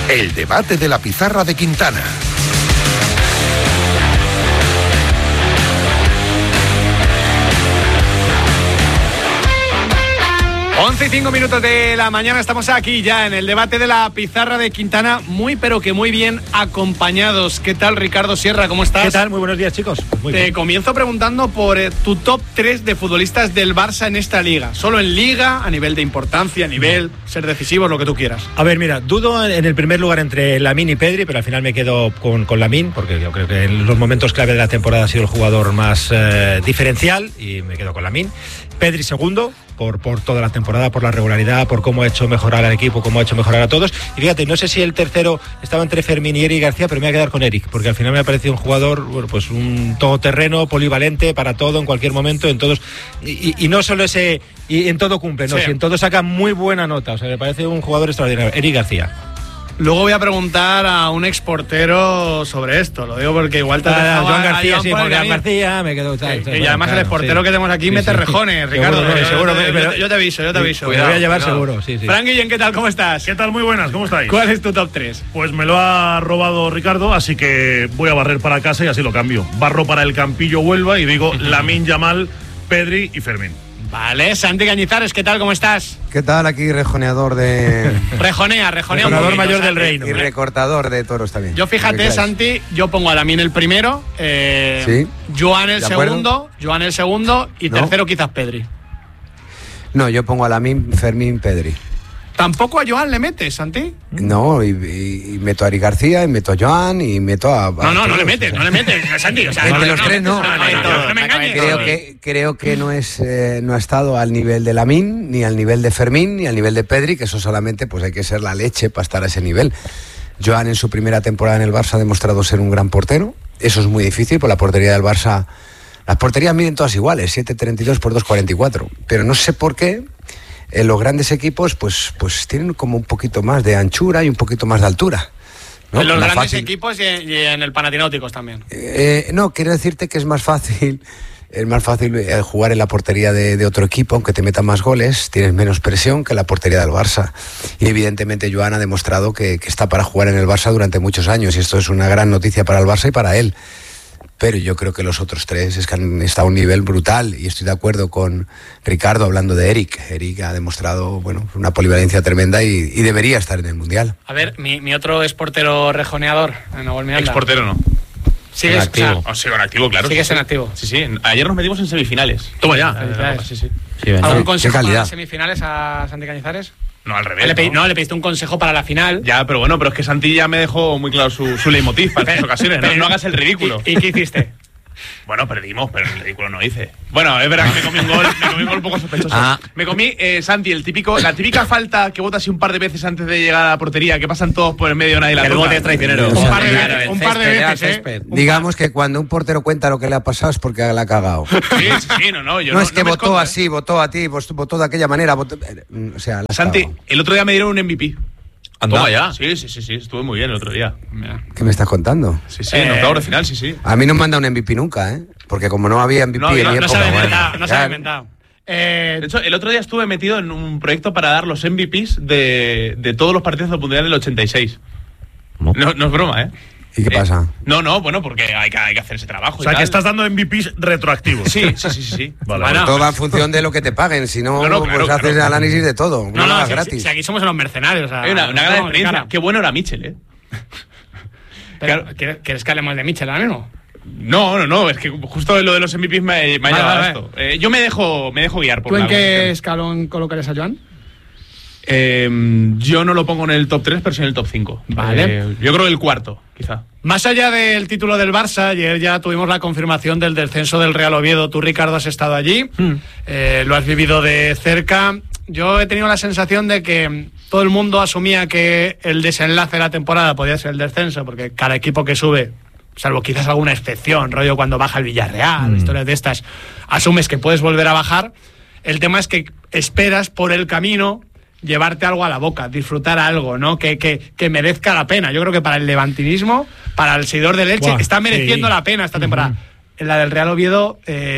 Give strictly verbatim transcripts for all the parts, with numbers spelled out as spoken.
El debate de la pizarra de Quintana. once y cinco minutos de la mañana, estamos aquí ya en el debate de la pizarra de Quintana, muy pero que muy bien acompañados. ¿Qué tal, Ricardo Sierra? ¿Cómo estás? ¿Qué tal? Muy buenos días, chicos. Muy Te bien. comienzo preguntando por eh, tu top tres de futbolistas del Barça en esta liga. Solo en liga, a nivel de importancia, a nivel ser decisivos, lo que tú quieras. A ver, mira, dudo en el primer lugar entre Lamine y Pedri, pero al final me quedo con, con Lamine, porque yo creo que en los momentos clave de la temporada ha sido el jugador más eh, diferencial y me quedo con Lamine. Pedri segundo, por, por toda la temporada, por la regularidad, por cómo ha hecho mejorar al equipo, cómo ha hecho mejorar a todos. Y fíjate, no sé si el tercero estaba entre Fermín y Eric García, pero me voy a quedar con Eric, porque al final me ha parecido un jugador, bueno, pues un todoterreno, polivalente para todo, en cualquier momento, en todos. Y, y, y no solo ese, y en todo cumple, no, Sí. si en todo saca muy buena nota. O sea, me parece un jugador extraordinario. Eric García. Luego voy a preguntar a un exportero sobre esto, lo digo porque igual te Ah, dejaba Joan a García, Joan sí, por el porque Joan camino. García me quedo tal, Sí, tal, y bueno, además claro, el exportero sí. que tenemos aquí Sí, mete sí. rejones, Ricardo. Seguro, yo, seguro, yo- pero- yo te aviso, yo te aviso. Te voy a llevar cuidado. seguro, sí, sí. Fran Guillén, ¿qué tal? ¿Cómo estás? ¿Qué tal? Muy buenas, ¿cómo estáis? ¿Cuál es tu top tres? Pues me lo ha robado Ricardo, así que voy a barrer para casa y así lo cambio. Barro para el Campillo Huelva y digo Lamine Yamal, Pedri y Fermín. Vale, Santi Cañizares, ¿qué tal? ¿Cómo estás? ¿Qué tal? Aquí rejoneador de... Rejonea, rejonea un Rejonador poquito, mayor del Santi. reino. y recortador de toros también. Yo Lo que fíjate, queráis. Santi, yo pongo a Lamine el primero, eh, Sí. Joan el De acuerdo. segundo, Joan el segundo y No. tercero quizás Pedri. No, yo pongo a Lamine, Fermín, Pedri. ¿Tampoco a Joan le metes, Santi? No, y, y- y meto a Ari García, y meto a Joan, y meto a... a No, no, no todos, le metes, o sea. no le metes, Santi. O sea, Entre no, los no, tres, no. No, no, no, no me engañes. Creo que, creo que no, es, eh, no ha estado al nivel de Lamine, ni al nivel de Fermín, ni al nivel de Pedri, que eso solamente pues hay que ser la leche para estar a ese nivel. Joan en su primera temporada en el Barça ha demostrado ser un gran portero. Eso es muy difícil, porque la portería del Barça... Las porterías miden todas iguales, siete treinta y dos por dos cuarenta y cuatro. Pero no sé por qué en los grandes equipos pues, pues tienen como un poquito más de anchura y un poquito más de altura, ¿no? En los No grandes fácil. equipos y, y en el Panathinaikos también. Eh, no, quiero decirte que es más fácil, es más fácil eh, jugar en la portería de, de otro equipo, aunque te meta más goles, tienes menos presión que en la portería del Barça. Y evidentemente Joan ha demostrado que, que está para jugar en el Barça durante muchos años, y esto es una gran noticia para el Barça y para él. Pero yo creo que los otros tres es que han estado a un nivel brutal, y estoy de acuerdo con Ricardo hablando de Eric. Eric ha demostrado, bueno, una polivalencia tremenda y, y debería estar en el Mundial. A ver, mi, mi otro es portero rejoneador, en Nuevo Almiranda. Exportero no. Sigues, En activo. o sea, O sea, en activo, claro. sigues sí, en sí. activo. Sí, sí. Ayer nos metimos en semifinales. Toma ya. Felicidades. Sí, sí. Sí, venga. ¿Algún Qué consejo para calidad. las semifinales a Santi Cañizares? No, al revés. Le pedí- ¿no? no, le pediste un consejo para la final. Ya, pero bueno, pero es que Santi ya me dejó muy claro su, su leitmotiv para estas ocasiones. No, Pero- no hagas el ridículo. ¿Y, y qué hiciste? Bueno, perdimos, pero el ridículo no hice. Bueno, es verdad que me comí un gol, me comí un gol un poco sospechoso. Ah. Me comí, eh, Santi, el típico, la típica falta que botas así un par de veces antes de llegar a la portería, que pasan todos por el medio, nadie la El toca. bote es traicionero. Un Un sea, par de claro, veces, el un par de césped, veces, el ¿eh? césped. Un Digamos que cuando un portero cuenta lo que le ha pasado es porque la ha cagado. Sí, sí, sí, no, no. Yo No, no, es que no me votó escondo, ¿eh? así, votó a ti, vos- votó de aquella manera. Votó, eh, o sea, la has Santi, cagado. el otro día me dieron un M V P. Anda. Toma ya. Sí, sí, sí, sí, estuve muy bien el otro día. ¿Qué me estás contando? Sí, sí, Eh, en octavos de final, sí, sí. A mí no me han dado un M V P nunca, ¿eh? Porque como no había M V P No, en no, mi No época... se había bueno, inventado, no se había ya- inventado. Eh, De hecho, el otro día estuve metido en un proyecto para dar los M V Ps de, de todos los partidos del Mundial del ochenta y seis. No, no es broma, ¿eh? ¿Y qué Eh, pasa? No, no, bueno, porque hay que, hay que hacer ese trabajo. O y sea, que tal. estás dando M V Ps retroactivos. Sí, sí, sí, sí. sí. Vale, Bueno, vale. Todo va en función de lo que te paguen, si no, No, no, claro, pues haces claro. análisis de todo. no, No, no, nada si, gratis. si aquí somos los mercenarios. O sea, Hay una, una no gran tenemos ni experiencia. cara. Qué bueno era Mitchell, ¿eh? Pero, Claro. ¿quieres, ¿Quieres que hablemos de Mitchell ahora mismo? No, no, no, es que justo lo de los M V Ps me, me ha Vale, llevado a vale. esto. Eh, yo me dejo, me dejo guiar por ¿Tú en la qué conversación. escalón colocarías a Joan? Eh, yo no lo pongo en el top tres, pero sí en el top cinco. Vale. Eh, yo creo que el cuarto, quizá. Más allá del título del Barça, ayer ya tuvimos la confirmación del descenso del Real Oviedo. Tú, Ricardo, has estado allí, eh, lo has vivido de cerca. Yo he tenido la sensación de que todo el mundo asumía que el desenlace de la temporada podía ser el descenso, porque cada equipo que sube, salvo quizás alguna excepción, rollo cuando baja el Villarreal, historias de estas, asumes que puedes volver a bajar. El tema es que esperas por el camino llevarte algo a la boca, disfrutar algo, ¿no? Que, que, que merezca la pena. Yo creo que para el levantinismo, para el seguidor del Elche, Buah, está mereciendo sí. la pena esta temporada. En la del Real Oviedo, eh,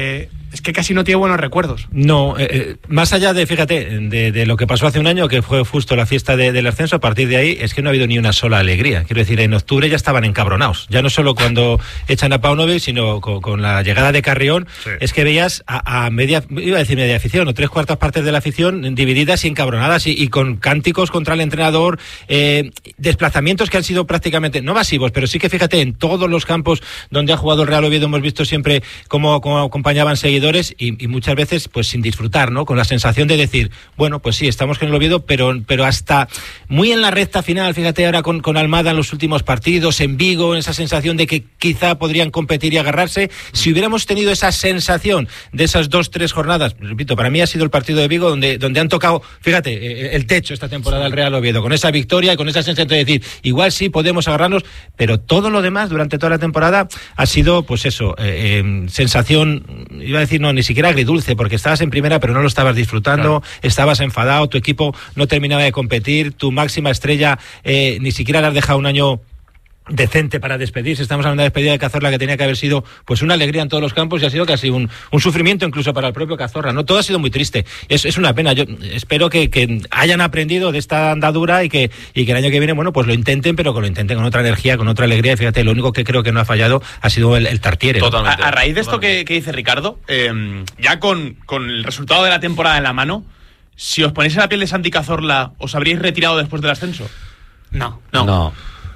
es que casi no tiene buenos recuerdos. No, eh, eh, más allá de, fíjate, de, de lo que pasó hace un año, que fue justo la fiesta de, del ascenso, a partir de ahí es que no ha habido ni una sola alegría. Quiero decir, en octubre ya estaban encabronados. Ya no solo cuando echan a Paunovic, sino con, con la llegada de Carrión, sí. Es que veías a, a media, iba a decir media afición, o tres cuartas partes de la afición divididas y encabronadas y, y con cánticos contra el entrenador, eh, desplazamientos que han sido prácticamente, no masivos, pero sí que fíjate, en todos los campos donde ha jugado el Real Oviedo hemos visto siempre cómo, cómo acompañaban seguidores y, y muchas veces pues sin disfrutar, ¿no? Con la sensación de decir, bueno, pues sí, estamos con el Oviedo, pero, pero hasta muy en la recta final, fíjate ahora con, con Almada en los últimos partidos, en Vigo, esa sensación de que quizá podrían competir y agarrarse. Si hubiéramos tenido esa sensación de esas dos, tres jornadas, repito, para mí ha sido el partido de Vigo donde, donde han tocado, fíjate, el techo esta temporada del Real Oviedo, con esa victoria y con esa sensación de decir, igual sí podemos agarrarnos, pero todo lo demás durante toda la temporada ha sido, pues eso, eh, eh, sensación, iba a decir, no, ni siquiera agridulce, porque estabas en primera pero no lo estabas disfrutando, claro. Estabas enfadado, tu equipo no terminaba de competir, tu máxima estrella eh, ni siquiera le has dejado un año decente para despedirse. Estamos hablando de despedida de Cazorla, que tenía que haber sido pues una alegría en todos los campos y ha sido casi un, un sufrimiento incluso para el propio Cazorla, ¿no? Todo ha sido muy triste. Es, es una pena. Yo espero que, que hayan aprendido de esta andadura y que, y que el año que viene, bueno, pues lo intenten, pero que lo intenten con otra energía, con otra alegría. Y fíjate, lo único que creo que no ha fallado ha sido el, el Tartiere. Totalmente. A, a raíz de esto que, que dice Ricardo, eh, ya con, con el resultado de la temporada en la mano, si os ponéis en la piel de Santi Cazorla, ¿os habríais retirado después del ascenso? No. No. No.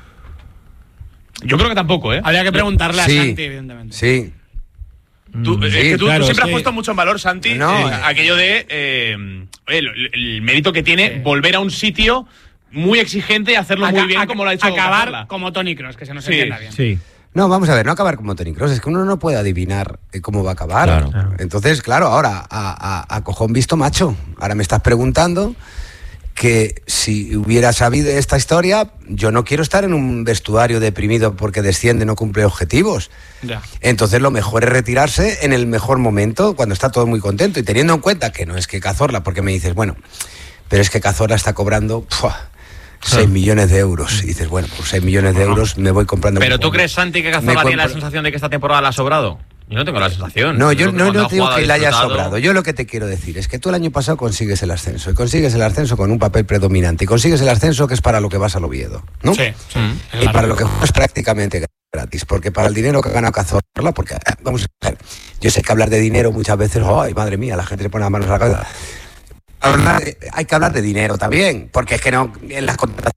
Yo creo que tampoco, ¿eh? Habría que preguntarle sí, a Santi, evidentemente. Sí. Tú, sí, es que tú, claro, tú siempre es has puesto mucho en valor, Santi, no, eh, eh. aquello de eh, el, el mérito que tiene Sí. volver a un sitio muy exigente y hacerlo Aca- muy bien aca- como lo ha hecho Acabar Cazorla. como Toni Kroos, que se nos Sí. entienda bien. Sí. No, vamos a ver, no acabar como Toni Kroos, es que uno no puede adivinar eh, cómo va a acabar. Claro. Claro. Entonces, claro, ahora, a, a, a cojón visto macho, ahora me estás preguntando que si hubiera sabido esta historia, yo no quiero estar en un vestuario deprimido porque desciende, no cumple objetivos. Ya. Entonces lo mejor es retirarse en el mejor momento, cuando está todo muy contento, y teniendo en cuenta que no es que Cazorla, porque me dices, bueno, pero es que Cazorla está cobrando ¡pua! seis millones de euros. Y dices, bueno, por seis millones de euros me voy comprando... ¿Pero un- tú crees, Santi, que me Cazorla tiene la compro- sensación de que esta temporada la ha sobrado? Yo no tengo la sensación. No, yo Creo que no, cuando no ha te digo jugado, que ha le haya disfrutado. sobrado. Yo lo que te quiero decir es que tú el año pasado consigues el ascenso, y consigues el ascenso con un papel predominante, y consigues el ascenso que es para lo que vas al Oviedo, ¿no? Sí, sí. Mm. Y Claro. para lo que es prácticamente gratis, porque para el dinero que ha ganado Cazorla, porque, eh, vamos a ver, yo sé que hablar de dinero muchas veces, ¡ay, madre mía! La gente le pone las manos a la cabeza. Hablar de- hay que hablar de dinero también, porque es que no, en las contrataciones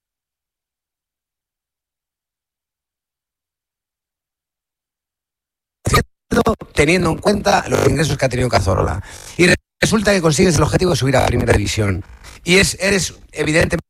teniendo en cuenta los ingresos que ha tenido Cazorla. Y resulta que consigues el objetivo de subir a la primera división. Y es, eres evidentemente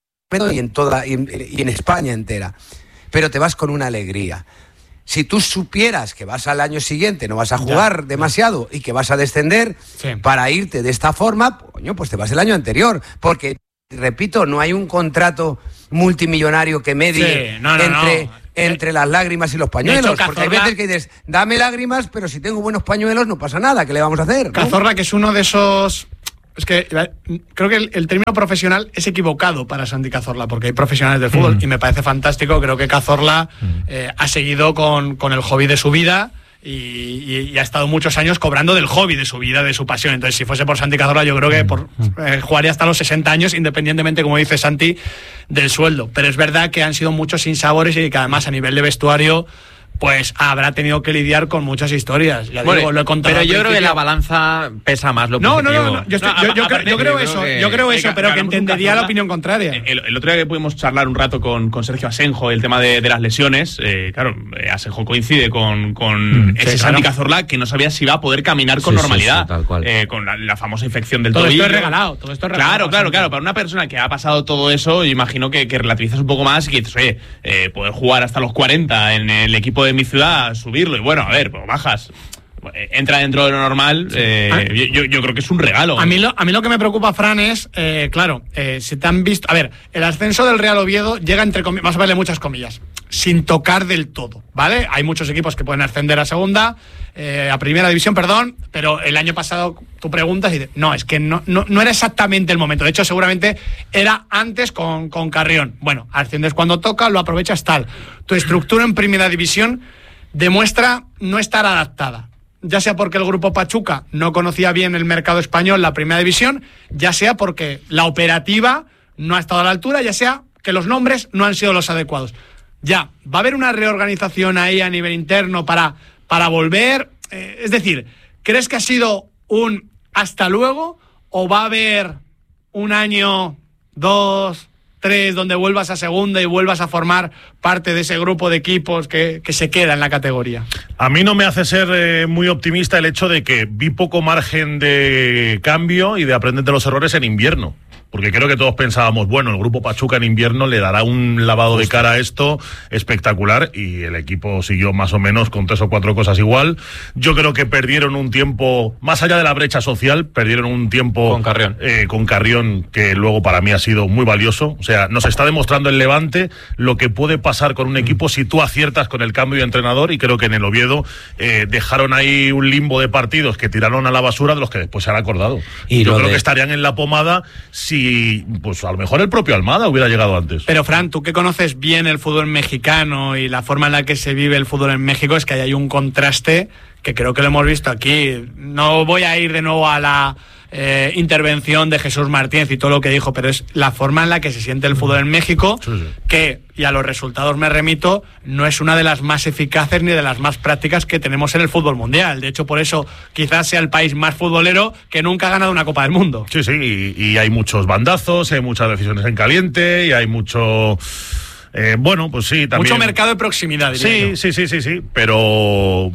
y en toda y en, y en España entera. Pero te vas con una alegría. Si tú supieras que vas al año siguiente, no vas a jugar ya. demasiado y que vas a descender, sí. para irte de esta forma, coño, pues te vas el año anterior. Porque, repito, no hay un contrato multimillonario que medie sí, no, no, entre... no. entre las lágrimas y los pañuelos, hecho, porque hay Cazorla, veces que dices, dame lágrimas, pero si tengo buenos pañuelos no pasa nada, ¿qué le vamos a hacer? ¿no? Cazorla, que es uno de esos... Es que creo que el, el término profesional es equivocado para Santi Cazorla, porque hay profesionales del fútbol, mm. y me parece fantástico. Creo que Cazorla mm. eh, ha seguido con, con el hobby de su vida y, y, y ha estado muchos años cobrando del hobby de su vida, de su pasión. Entonces, si fuese por Santi Cazorla, yo creo que por, eh, jugaría hasta los sesenta años, independientemente, como dice Santi, del sueldo. Pero es verdad que han sido muchos sinsabores y que además a nivel de vestuario pues habrá tenido que lidiar con muchas historias. Ya bueno, digo, lo he contado. Pero al yo creo que principio. la balanza pesa más lo no, positivo. no, no, no. Yo, estoy, No, yo, yo, aparte, yo creo yo eso, creo que- yo creo eso, que pero que ganamos un entendería Cazorla. la opinión contraria. El, el otro día que pudimos charlar un rato con, con Sergio Asenjo, el tema de, de las lesiones, eh, claro, eh, Asenjo coincide con, con Mm, ese sí, Santi claro. Cazorla que no sabía si iba a poder caminar con Sí, sí, normalidad, sí, tal cual. eh, con la, la famosa infección del Todo esto tobillo. es regalado, todo esto es regalado. Claro, claro, Santi. claro. Para una persona que ha pasado todo eso, yo imagino que, que relativizas un poco más y que dices, oye, eh, poder jugar hasta los cuarenta en el equipo de mi ciudad, subirlo, y bueno, a ver, pues bajas. Entra dentro de lo normal, eh, Ah. yo, yo creo que es un regalo. A mí, lo, a mí lo que me preocupa, Fran, es, eh, claro, eh, si te han visto... A ver, el ascenso del Real Oviedo llega entre comillas, vamos a verle muchas comillas, sin tocar del todo, ¿vale? Hay muchos equipos que pueden ascender a segunda, eh, a primera división, perdón, pero el año pasado tú preguntas y dices, no, es que no, no, no era exactamente el momento. De hecho, seguramente era antes con, con Carrión. Bueno, asciendes cuando toca, lo aprovechas tal. Tu estructura en primera división demuestra no estar adaptada. ya sea porque el grupo Pachuca no conocía bien el mercado español, la primera división, ya sea porque la operativa no ha estado a la altura, ya sea que los nombres no han sido los adecuados. Ya, ¿va a haber una reorganización ahí a nivel interno para, para volver? Eh, es decir, ¿crees que ha sido un hasta luego o va a haber un año, dos, tres, donde vuelvas a segunda y vuelvas a formar parte de ese grupo de equipos que, que se queda en la categoría? A mí no me hace ser eh, muy optimista el hecho de que vi poco margen de cambio y de aprender de los errores en invierno. Porque creo que todos pensábamos, bueno, el grupo Pachuca en invierno le dará un lavado de cara a esto espectacular, y el equipo siguió más o menos con tres o cuatro cosas igual. Yo creo que perdieron un tiempo, más allá de la brecha social, perdieron un tiempo con Carrión, eh, con Carrión que luego para mí ha sido muy valioso. O sea, nos está demostrando el Levante lo que puede pasar con un equipo si tú aciertas con el cambio de entrenador, y creo que en el Oviedo eh, dejaron ahí un limbo de partidos que tiraron a la basura, de los que después se han acordado. Y yo creo de... que estarían en la pomada si y pues a lo mejor el propio Almada hubiera llegado antes. Pero Fran, tú que conoces bien el fútbol mexicano y la forma en la que se vive el fútbol en México, es que hay un contraste que creo que lo hemos visto aquí. No voy a ir de nuevo a la eh, intervención de Jesús Martínez y todo lo que dijo, pero es la forma en la que se siente el fútbol en México, sí, sí. que, y a los resultados me remito, no es una de las más eficaces ni de las más prácticas que tenemos en el fútbol mundial. De hecho, por eso quizás sea el país más futbolero que nunca ha ganado una Copa del Mundo. Sí, sí, y, y hay muchos bandazos, hay muchas decisiones en caliente, y hay mucho... Eh, bueno, pues sí, también... Mucho mercado de proximidad, diría Sí, yo. sí, sí, sí, sí, pero...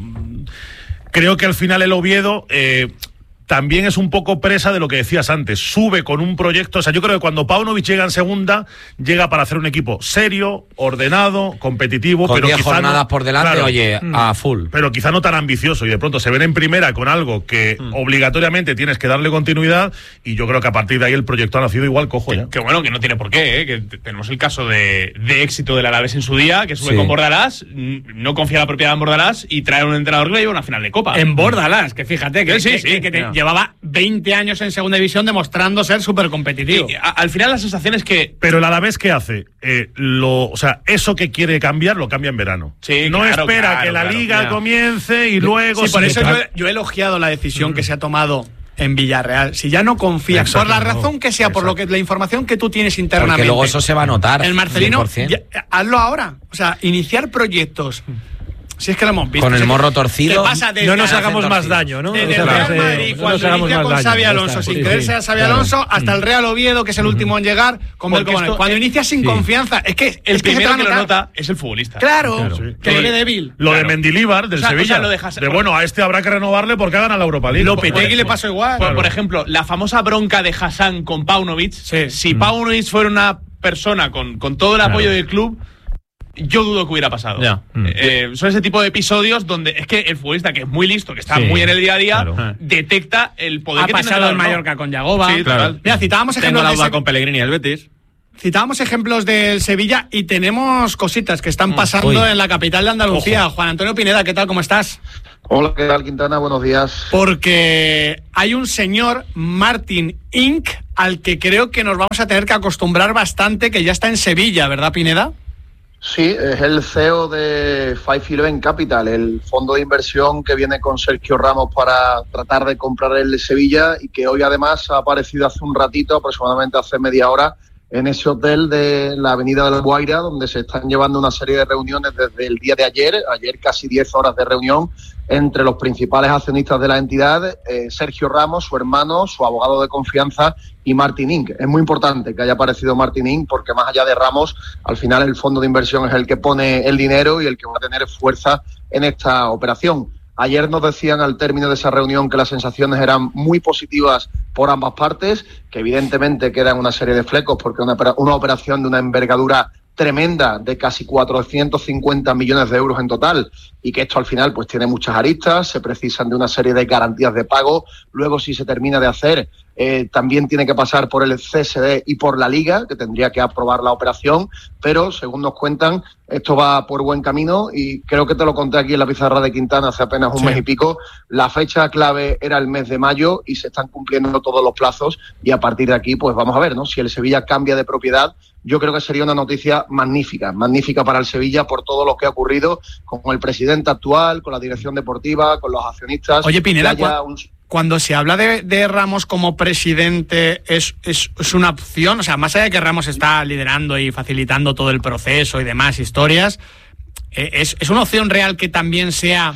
Creo que al final el Oviedo... Eh, también es un poco presa de lo que decías antes, sube con un proyecto, o sea, yo creo que cuando Paunovic llega en segunda, llega para hacer un equipo serio, ordenado, competitivo, con pero diez quizá jornadas no, por delante, claro, oye, a full. Pero quizá no tan ambicioso, y de pronto se ven en primera con algo que mm. obligatoriamente tienes que darle continuidad, y yo creo que a partir de ahí el proyecto ha nacido igual cojo ya. Que bueno, que no tiene por qué, ¿eh? Que tenemos el caso de, de éxito del Alavés en su día, que sube sí. con Bordalás, no confía la propiedad en Bordalás y trae un entrenador que le lleva una final de Copa. En Bordalás, que fíjate, que, sí, que, sí, que, que te no. llevaba veinte años en segunda división demostrando ser súper competitivo. Y, a, al final la sensación es que... Pero el Alavés, ¿qué hace? Eh, lo, o sea, eso que quiere cambiar, lo cambia en verano. Sí, no claro, espera claro, que la claro, liga claro. comience y luego... Sí, por eso tra- yo, yo he elogiado la decisión mm. que se ha tomado en Villarreal. Si ya no confías, Exacto, por la razón no. que sea, Exacto. por lo que la información que tú tienes internamente... Porque luego eso se va a notar. El Marcelino, cien por ciento. ya, hazlo ahora. O sea, iniciar proyectos... Si es que lo hemos visto. Con el si morro que, torcido. Pasa no nos hagamos más daño, ¿no? Desde o sea, el Real Madrid, no cuando inicia con Xabi Alonso, sin creerse a Xabi Alonso, hasta el Real Oviedo, que es el último en llegar, con Belcomones. Cuando inicia sin sí. confianza, es que el es que primero se que lo lo nota es el futbolista. Claro, claro. Sí. que Lo viene de- débil. Lo Claro. de Mendilibar, del O sea, Sevilla. o sea, lo dejas- de bueno, a este habrá que renovarle porque ha ganado la Europa League. Lopetegui le pasó igual. Por, por ejemplo, la famosa bronca de Hassan con Paunovic. Sí. Si Paunovic fuera una persona con, con todo el Claro. apoyo del club, yo dudo que hubiera pasado. Ya. Eh, son ese tipo de episodios donde es que el futbolista, que es muy listo, que está Sí, muy en el día a día, claro. detecta el poder Ha que tiene pasado el en entrenador, Mallorca con Yagoba. Sí, claro. Mira, citábamos Tengo ejemplos la de duda ese- con Pellegrini y el Betis. Citábamos ejemplos del Sevilla y tenemos cositas que están pasando Uy. en la capital de Andalucía. Juan Antonio Pineda, ¿qué tal? ¿Cómo estás? Hola, ¿qué tal, Quintana? Buenos días. Porque hay un señor, Martin Inc., al que creo que nos vamos a tener que acostumbrar bastante, que ya está en Sevilla, ¿verdad, Pineda? Sí, es el C E O de Five Eleven Capital, el fondo de inversión que viene con Sergio Ramos para tratar de comprar el Sevilla, y que hoy además ha aparecido hace un ratito, aproximadamente hace media hora, en ese hotel de la Avenida de la Guaira, donde se están llevando una serie de reuniones desde el día de ayer, ayer casi diez horas de reunión entre los principales accionistas de la entidad, eh, Sergio Ramos, su hermano, su abogado de confianza y Martin Inc. Es muy importante que haya aparecido Martin Inc. porque más allá de Ramos, al final el fondo de inversión es el que pone el dinero y el que va a tener fuerza en esta operación. Ayer nos decían al término de esa reunión que las sensaciones eran muy positivas por ambas partes, que evidentemente quedan una serie de flecos porque una, una operación de una envergadura tremenda de casi cuatrocientos cincuenta millones de euros en total, y que esto al final pues tiene muchas aristas, se precisan de una serie de garantías de pago. Luego, si se termina de hacer, eh, también tiene que pasar por el C S D y por la Liga, que tendría que aprobar la operación, pero según nos cuentan, esto va por buen camino y creo que te lo conté aquí en la pizarra de Quintana hace apenas un sí. mes y pico. La fecha clave era el mes de mayo y se están cumpliendo todos los plazos y a partir de aquí pues vamos a ver, ¿no? Si el Sevilla cambia de propiedad, yo creo que sería una noticia magnífica, magnífica para el Sevilla por todo lo que ha ocurrido con el presidente actual, con la dirección deportiva, con los accionistas. Oye, Pineda, haya un... cuando se habla de, de Ramos como presidente, ¿es, es, ¿es una opción? O sea, más allá de que Ramos está liderando y facilitando todo el proceso y demás historias, ¿es, es una opción real que también sea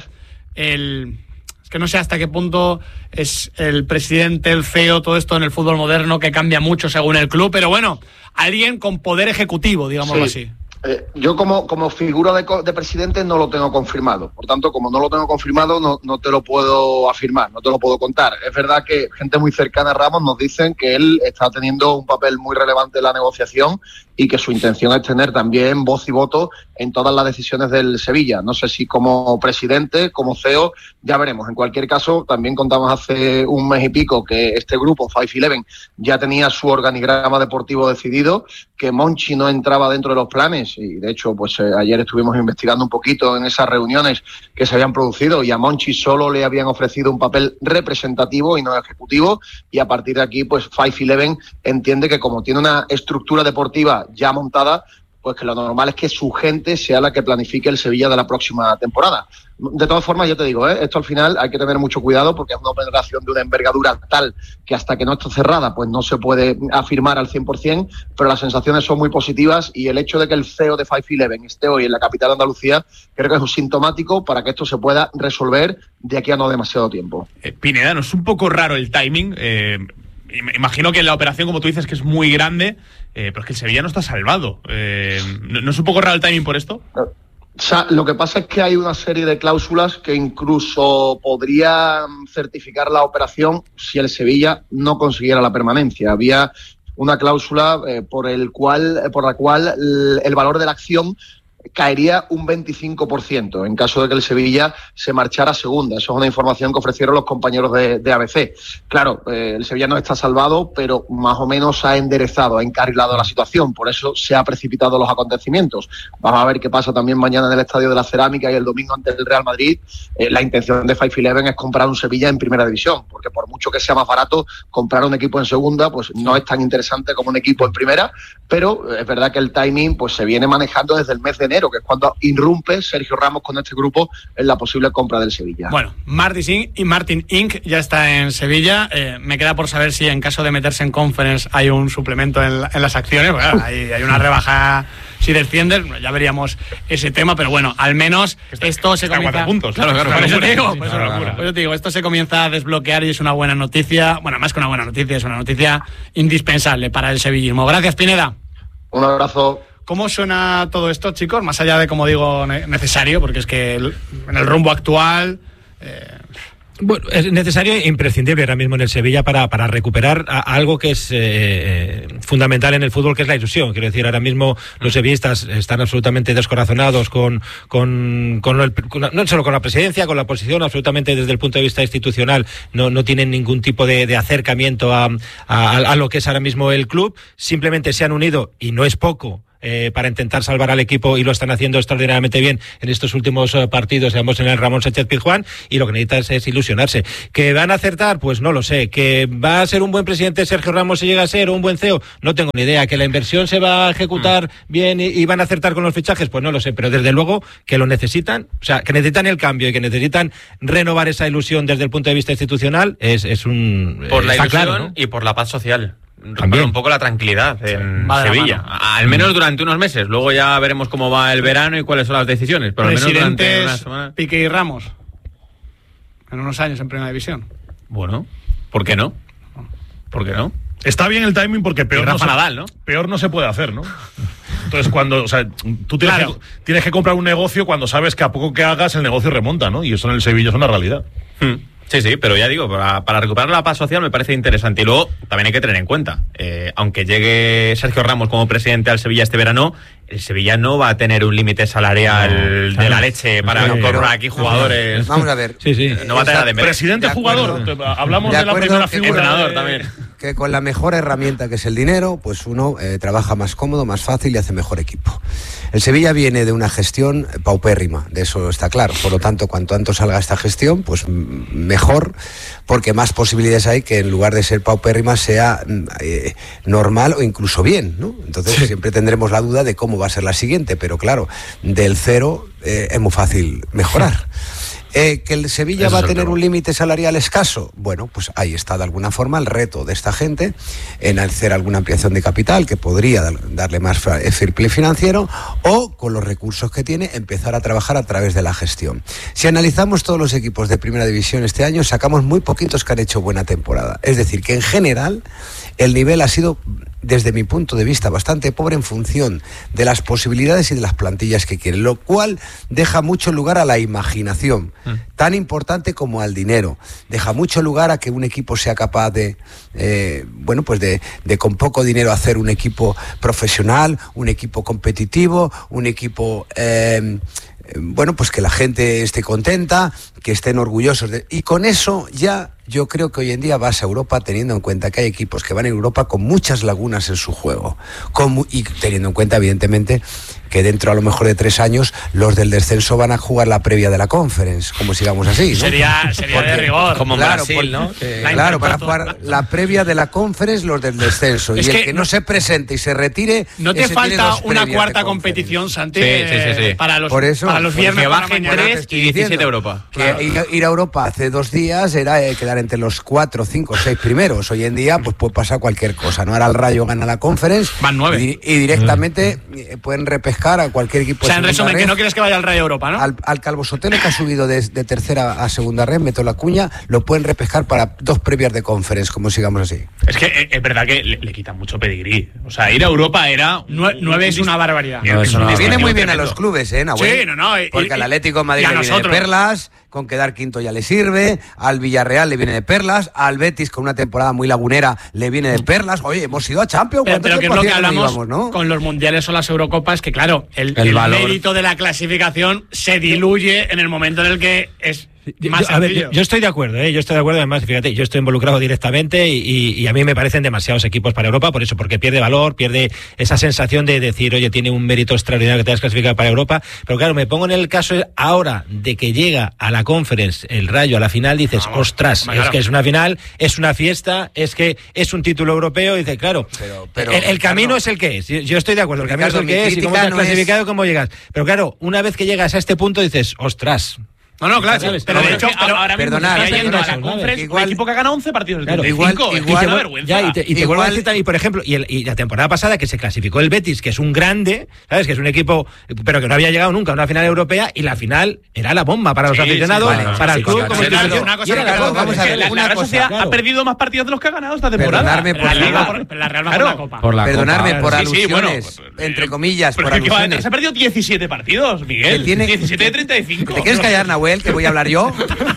el... Es que no sé hasta qué punto es el presidente, el C E O, todo esto en el fútbol moderno que cambia mucho según el club, pero bueno, alguien con poder ejecutivo, digámoslo sí. así. Eh, yo como, como figura de, de presidente no lo tengo confirmado. Por tanto, como no lo tengo confirmado, no, no te lo puedo afirmar, no te lo puedo contar. Es verdad que gente muy cercana a Ramos nos dicen que él está teniendo un papel muy relevante en la negociación y que su intención es tener también voz y voto en todas las decisiones del Sevilla. No sé si como presidente, como C E O, ya veremos. En cualquier caso, también contamos hace un mes y pico que este grupo, cinco once, ya tenía su organigrama deportivo decidido, que Monchi no entraba dentro de los planes y de hecho pues eh, ayer estuvimos investigando un poquito en esas reuniones que se habían producido y a Monchi solo le habían ofrecido un papel representativo y no ejecutivo y a partir de aquí pues cinco once entiende que como tiene una estructura deportiva ya montada, pues que lo normal es que su gente sea la que planifique el Sevilla de la próxima temporada. De todas formas, yo te digo, ¿eh? esto al final hay que tener mucho cuidado porque es una operación de una envergadura tal que hasta que no esté cerrada pues no se puede afirmar al cien por ciento, pero las sensaciones son muy positivas y el hecho de que el C E O de cinco once esté hoy en la capital de Andalucía creo que es un sintomático para que esto se pueda resolver de aquí a no demasiado tiempo. Eh, Pineda, ¿no es un poco raro el timing? Eh, imagino que la operación, como tú dices, que es muy grande, eh, pero es que el Sevilla no está salvado. Eh, ¿no, ¿No es un poco raro el timing por esto? No. O sea, lo que pasa es que hay una serie de cláusulas que incluso podrían certificar la operación si el Sevilla no consiguiera la permanencia. Había una cláusula eh, por el cual, por la cual el, el valor de la acción caería un veinticinco por ciento en caso de que el Sevilla se marchara a segunda. Eso es una información que ofrecieron los compañeros de, de A B C. Claro, eh, el Sevilla no está salvado, pero más o menos ha enderezado, ha encarrilado la situación. Por eso se ha precipitado los acontecimientos. Vamos a ver qué pasa también mañana en el Estadio de la Cerámica y el domingo ante el Real Madrid. Eh, la intención de cinco once es comprar un Sevilla en primera división, porque por mucho que sea más barato, comprar un equipo en segunda pues no es tan interesante como un equipo en primera, pero es verdad que el timing pues se viene manejando desde el mes de enero, que es cuando irrumpe Sergio Ramos con este grupo en la posible compra del Sevilla. Bueno, Martin y Martin incorporated ya está en Sevilla. Eh, me queda por saber si en caso de meterse en Conference hay un suplemento en, la, en las acciones. Bueno, hay, hay una rebaja si desciendes, ya veríamos ese tema, pero bueno, al menos está, esto se comienza... cuatro puntos. Claro, claro, por eso te digo, por eso, claro, claro. por eso te digo, esto se comienza a desbloquear y es una buena noticia. Bueno, más que una buena noticia, es una noticia indispensable para el sevillismo. Gracias, Pineda. Un abrazo. ¿Cómo suena todo esto, chicos? Más allá de, como digo, necesario, porque es que el, en el rumbo actual... Eh... Bueno, es necesario e imprescindible ahora mismo en el Sevilla para, para recuperar a, a algo que es eh, fundamental en el fútbol, que es la ilusión. Quiero decir, ahora mismo los sevillistas están absolutamente descorazonados con, con, con, el, con la, no solo con la presidencia, con la posición, absolutamente desde el punto de vista institucional no, no tienen ningún tipo de, de acercamiento a, a, a lo que es ahora mismo el club. Simplemente se han unido, y no es poco, Eh, para intentar salvar al equipo, y lo están haciendo extraordinariamente bien en estos últimos uh, partidos, digamos, en el Ramón Sánchez Pizjuán, y lo que necesitan es, es ilusionarse. ¿Que van a acertar? Pues no lo sé. ¿Que va a ser un buen presidente Sergio Ramos si llega a ser, o un buen C E O? No tengo ni idea. ¿Que la inversión se va a ejecutar mm. bien y, y van a acertar con los fichajes? Pues no lo sé, pero desde luego que lo necesitan, o sea, que necesitan el cambio y que necesitan renovar esa ilusión desde el punto de vista institucional, es, es un... Por la ilusión, claro, ¿no? Y por la paz social. También Un poco la tranquilidad en sí, Sevilla, al menos durante unos meses. Luego ya veremos cómo va el verano y cuáles son las decisiones, pero al menos durante una semana. Piqué y Ramos en unos años en Primera División. Bueno, ¿por qué no? ¿Por qué no? Está bien el timing porque peor, Rafa no, se, Nadal, ¿no? peor no se puede hacer, ¿no? Entonces, cuando, o sea, tú tienes, claro. que, tienes que comprar un negocio cuando sabes que a poco que hagas el negocio remonta, ¿no? Y eso en el Sevilla es una realidad. Hmm. Sí, sí, pero ya digo, para, para recuperar la paz social me parece interesante. Y luego también hay que tener en cuenta, eh, aunque llegue Sergio Ramos como presidente al Sevilla este verano, el Sevilla no va a tener un límite salarial no, de la leche para incorporar aquí jugadores. No, vamos a ver. Sí, sí. No va a tener de presidente jugador. Hablamos de, de la primera figura. Entrenador también. que con la mejor herramienta que es el dinero, pues uno eh, trabaja más cómodo, más fácil y hace mejor equipo. El Sevilla viene de una gestión paupérrima, de eso está claro. Por lo tanto, cuanto antes salga esta gestión, pues mejor, porque más posibilidades hay que en lugar de ser paupérrima sea eh, normal o incluso bien, ¿no? Entonces sí. Siempre tendremos la duda de cómo va a ser la siguiente, pero claro, del cero eh, es muy fácil mejorar. Eh, ¿Que el Sevilla Eso va a tener un límite salarial escaso? Bueno, pues ahí está de alguna forma el reto de esta gente en hacer alguna ampliación de capital que podría darle más fair play financiero o con los recursos que tiene empezar a trabajar a través de la gestión. Si analizamos todos los equipos de primera división este año, sacamos muy poquitos que han hecho buena temporada. Es decir, que en general el nivel ha sido, desde mi punto de vista, bastante pobre en función de las posibilidades y de las plantillas que quieren, lo cual deja mucho lugar a la imaginación, mm. tan importante como al dinero. Deja mucho lugar a que un equipo sea capaz de, eh, bueno, pues de, de con poco dinero hacer un equipo profesional, un equipo competitivo, un equipo... Eh, bueno, pues que la gente esté contenta, que estén orgullosos de... Y con eso ya yo creo que hoy en día vas a Europa teniendo en cuenta que hay equipos que van a Europa con muchas lagunas en su juego. Con, y teniendo en cuenta, evidentemente, que dentro a lo mejor de tres años los del descenso van a jugar la previa de la Conference, como sigamos así, ¿no? Sería, sería Porque, de rigor. Como en claro, Brasil, por, ¿no? Que... Claro, para jugar la previa de la Conference los del descenso. Es y que el que no se presente y se retire... No te falta una cuarta competición, Santi, sí, sí, sí, sí. para los, por eso, para los viernes. Que bajen tres y diecisiete Europa. Que claro. ir, ir a Europa hace dos días era eh, quedar entre los cuatro, cinco, seis primeros. Hoy en día pues puede pasar cualquier cosa, ¿no? Ahora el Rayo gana la Conference. Van nueve. Y, y directamente mm. pueden repescar a cualquier equipo. O sea, en resumen, red, que no quieres que vaya al Rayo Europa, ¿no? Al, al Calvo Sotelo, que ha subido de, de tercera a segunda red, meto la cuña, lo pueden repescar para dos previas de Conference, como sigamos así. Es que eh, es verdad que le, le quitan mucho pedigrí. O sea, ir a Europa era... Nueve, nueve es una barbaridad. No, es una viene muy bien a los clubes, ¿eh, Nahuel? Sí, no, no. Y, porque y, al Atlético de Madrid le viene de perlas, con quedar quinto ya le sirve, al Villarreal le viene de perlas, al Betis con una temporada muy lagunera le viene de perlas. Oye, hemos ido a Champions. Pero, pero que es lo que hablamos íbamos, ¿no? con los mundiales o las Eurocopas, que claro, el, el, el mérito de la clasificación se diluye en el momento en el que es más yo, a ver, yo, yo estoy de acuerdo, ¿eh? yo estoy de acuerdo, además, fíjate, yo estoy involucrado directamente y, y, y a mí me parecen demasiados equipos para Europa, por eso, porque pierde valor, pierde esa sensación de decir, oye, tiene un mérito extraordinario que te has clasificado para Europa, pero claro, me pongo en el caso ahora de que llega a la Conference el Rayo a la final, dices, no, ostras, claro. es que es una final, es una fiesta, es que es un título europeo, y dices, claro, pero, pero, el, el camino claro. es el que es, yo estoy de acuerdo, el camino Ricardo, es el que es, y cómo te has no clasificado, es... cómo llegas, pero claro, una vez que llegas a este punto dices, ostras. No, no, claro, ¿sabes? pero de hecho, pero ahora mismo perdonar, está yendo a la eso, Conference, igual, un equipo que ha ganado once partidos de claro, treinta y cinco, igual, es igual, una vergüenza. Ya, y te, y te vuelvo a decir también, por ejemplo, y, el, y la temporada pasada que se clasificó el Betis, que es un grande, ¿sabes? Que es un equipo, pero que no había llegado nunca a una final europea, y la final era la bomba para los sí, aficionados, sí, vale, para sí, el club, como institución. Vamos a ver, la, una la cosa. Sociedad ha perdido más partidos de los que ha ganado esta temporada. Perdonarme por la Liga, por la Real por la Copa. Por la Perdonarme por sí, alusiones, sí, bueno, entre comillas, por alusiones. Se ha perdido diecisiete partidos, Miguel. diecisiete de treinta y cinco. ¿Te quieres callar, Nahuel, que voy a hablar yo?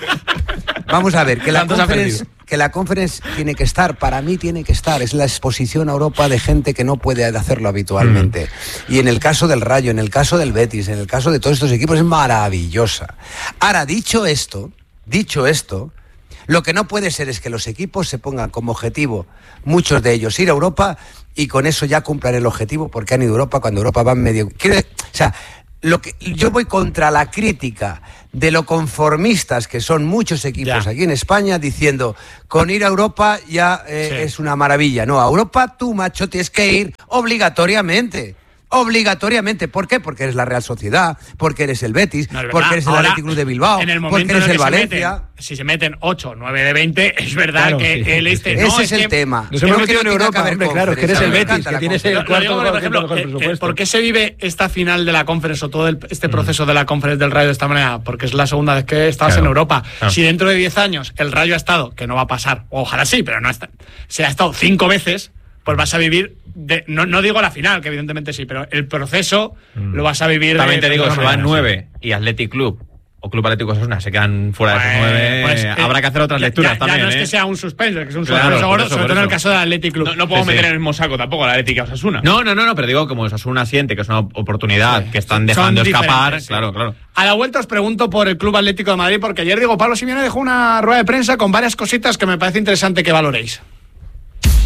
Vamos a ver, que la, conference, que la Conference tiene que estar, para mí tiene que estar, es la exposición a Europa de gente que no puede hacerlo habitualmente. Mm. Y en el caso del Rayo, en el caso del Betis, en el caso de todos estos equipos es maravillosa. Ahora, dicho esto, dicho esto, lo que no puede ser es que los equipos se pongan como objetivo, muchos de ellos, ir a Europa y con eso ya cumplan el objetivo porque han ido a Europa cuando Europa va en medio... Quiere, o sea, lo que, yo voy contra la crítica de lo conformistas que son muchos equipos ya. aquí en España diciendo con ir a Europa ya eh, sí. es una maravilla. No, a Europa tú, macho, tienes que ir obligatoriamente. Obligatoriamente. ¿Por qué? Porque eres la Real Sociedad, porque eres el Betis, no, porque eres el Ahora, Atlético Club de Bilbao, en el porque eres el, el Valencia. Se meten, si se meten ocho, nueve de veinte, es verdad claro, que sí, el este... sí. No, ese es, es el que, tema. Nos hemos metido en Europa, hombre, claro, que eres el Betis, que tienes el cuarto por ejemplo, ¿por qué se vive esta final de la Conference o todo el, este proceso mm. de la Conference del Rayo de esta manera? Porque es la segunda vez que estás claro. en Europa. Claro. Si dentro de diez años el Rayo ha estado, que no va a pasar, ojalá sí, pero no está, se ha estado cinco veces, pues vas a vivir... De, no, no digo la final, que evidentemente sí, pero el proceso mm. lo vas a vivir. También de, te digo, de si van nueve sí. y Athletic Club o Club Atlético Osasuna se quedan fuera pues, de esos nueve, pues, eh, habrá que hacer otras ya, lecturas ya, también. Ya no es ¿eh? que sea un suspenso, que es un claro, suspenso gordo, eso, sobre todo eso. en el caso del Athletic Club. No, no puedo sí, meter sí. en el mismo saco tampoco al Atlético Osasuna. No, no, no, no, pero digo, como Osasuna siente que es una oportunidad sí. que están dejando Son escapar, sí. claro, claro. A la vuelta os pregunto por el Club Atlético de Madrid, porque ayer Diego Pablo Simeone dejó una rueda de prensa con varias cositas que me parece interesante que valoréis.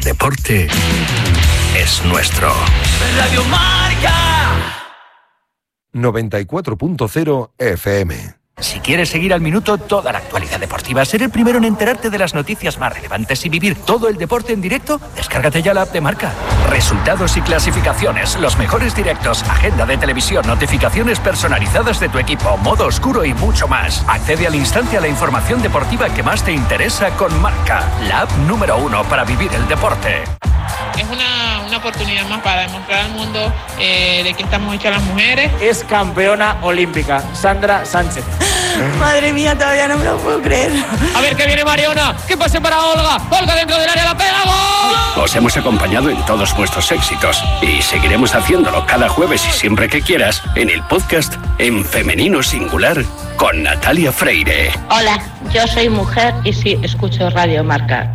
deporte es nuestro. Radio Marca. noventa y cuatro punto cero F M. Si quieres seguir al minuto toda la actualidad deportiva, ser el primero en enterarte de las noticias más relevantes y vivir todo el deporte en directo, descárgate ya la app de Marca. Resultados y clasificaciones, los mejores directos, agenda de televisión, notificaciones personalizadas de tu equipo, modo oscuro y mucho más. Accede al instante a la información deportiva que más te interesa con Marca, la app número uno para vivir el deporte. Es una, una oportunidad más para demostrar al mundo eh, de que estamos hechas las mujeres. Es campeona olímpica, Sandra Sánchez. Madre mía, todavía no me lo puedo creer. A ver que viene Mariona, que pase para Olga. Olga dentro del área, la pega, ¡gol! Os hemos acompañado en todos vuestros éxitos y seguiremos haciéndolo cada jueves y siempre que quieras en el podcast En Femenino Singular con Natalia Freire. Hola, yo soy mujer y sí escucho Radio Marca.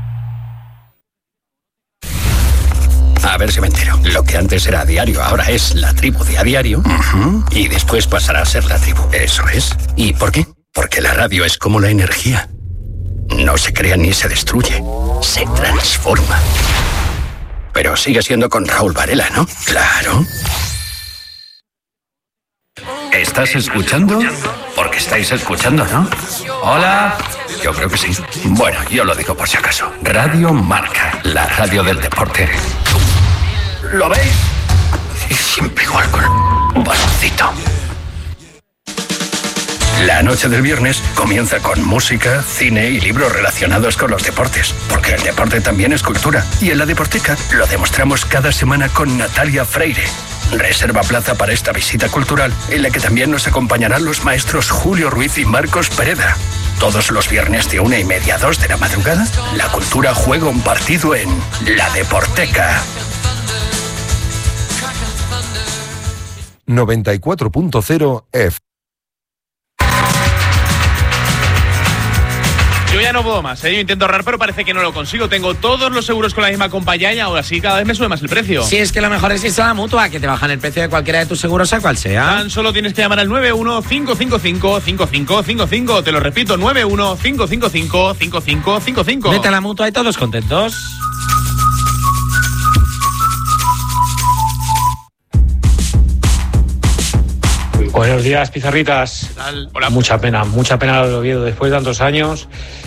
A ver si me entero. Lo que antes era diario ahora es La Tribu de a diario. Uh-huh. Y después pasará a ser La Tribu. Eso es. ¿Y por qué? Porque la radio es como la energía. No se crea ni se destruye. Se transforma. Pero sigue siendo con Raúl Varela, ¿no? Claro. ¿Estás escuchando? Porque estáis escuchando, ¿no? Hola. Yo creo que sí. Bueno, yo lo digo por si acaso. Radio Marca, la radio del deporte. ¿Lo veis? Y siempre igual con un baloncito. La noche del viernes comienza con música, cine y libros relacionados con los deportes, porque el deporte también es cultura. Y en la Deporteca lo demostramos cada semana con Natalia Freire. Reserva plaza para esta visita cultural, en la que también nos acompañarán los maestros Julio Ruiz y Marcos Pereda. Todos los viernes de una y media a dos de la madrugada, la cultura juega un partido en La Deporteca. noventa y cuatro punto cero F. Yo ya no puedo más, ¿eh? Yo intento ahorrar, pero parece que no lo consigo. Tengo todos los seguros con la misma compañía y ahora sí cada vez me sube más el precio. Sí, es que lo mejor es irse a la Mutua, que te bajan el precio de cualquiera de tus seguros, sea cual sea. Tan solo tienes que llamar al nueve uno cinco cinco cinco cinco cinco cinco cinco. Te lo repito, nueve uno cinco cinco cinco cinco cinco cinco cinco. Vete a la Mutua y todos contentos. Buenos días, pizarritas. Hola. Mucha pena, mucha pena lo de Oviedo. Después de tantos años,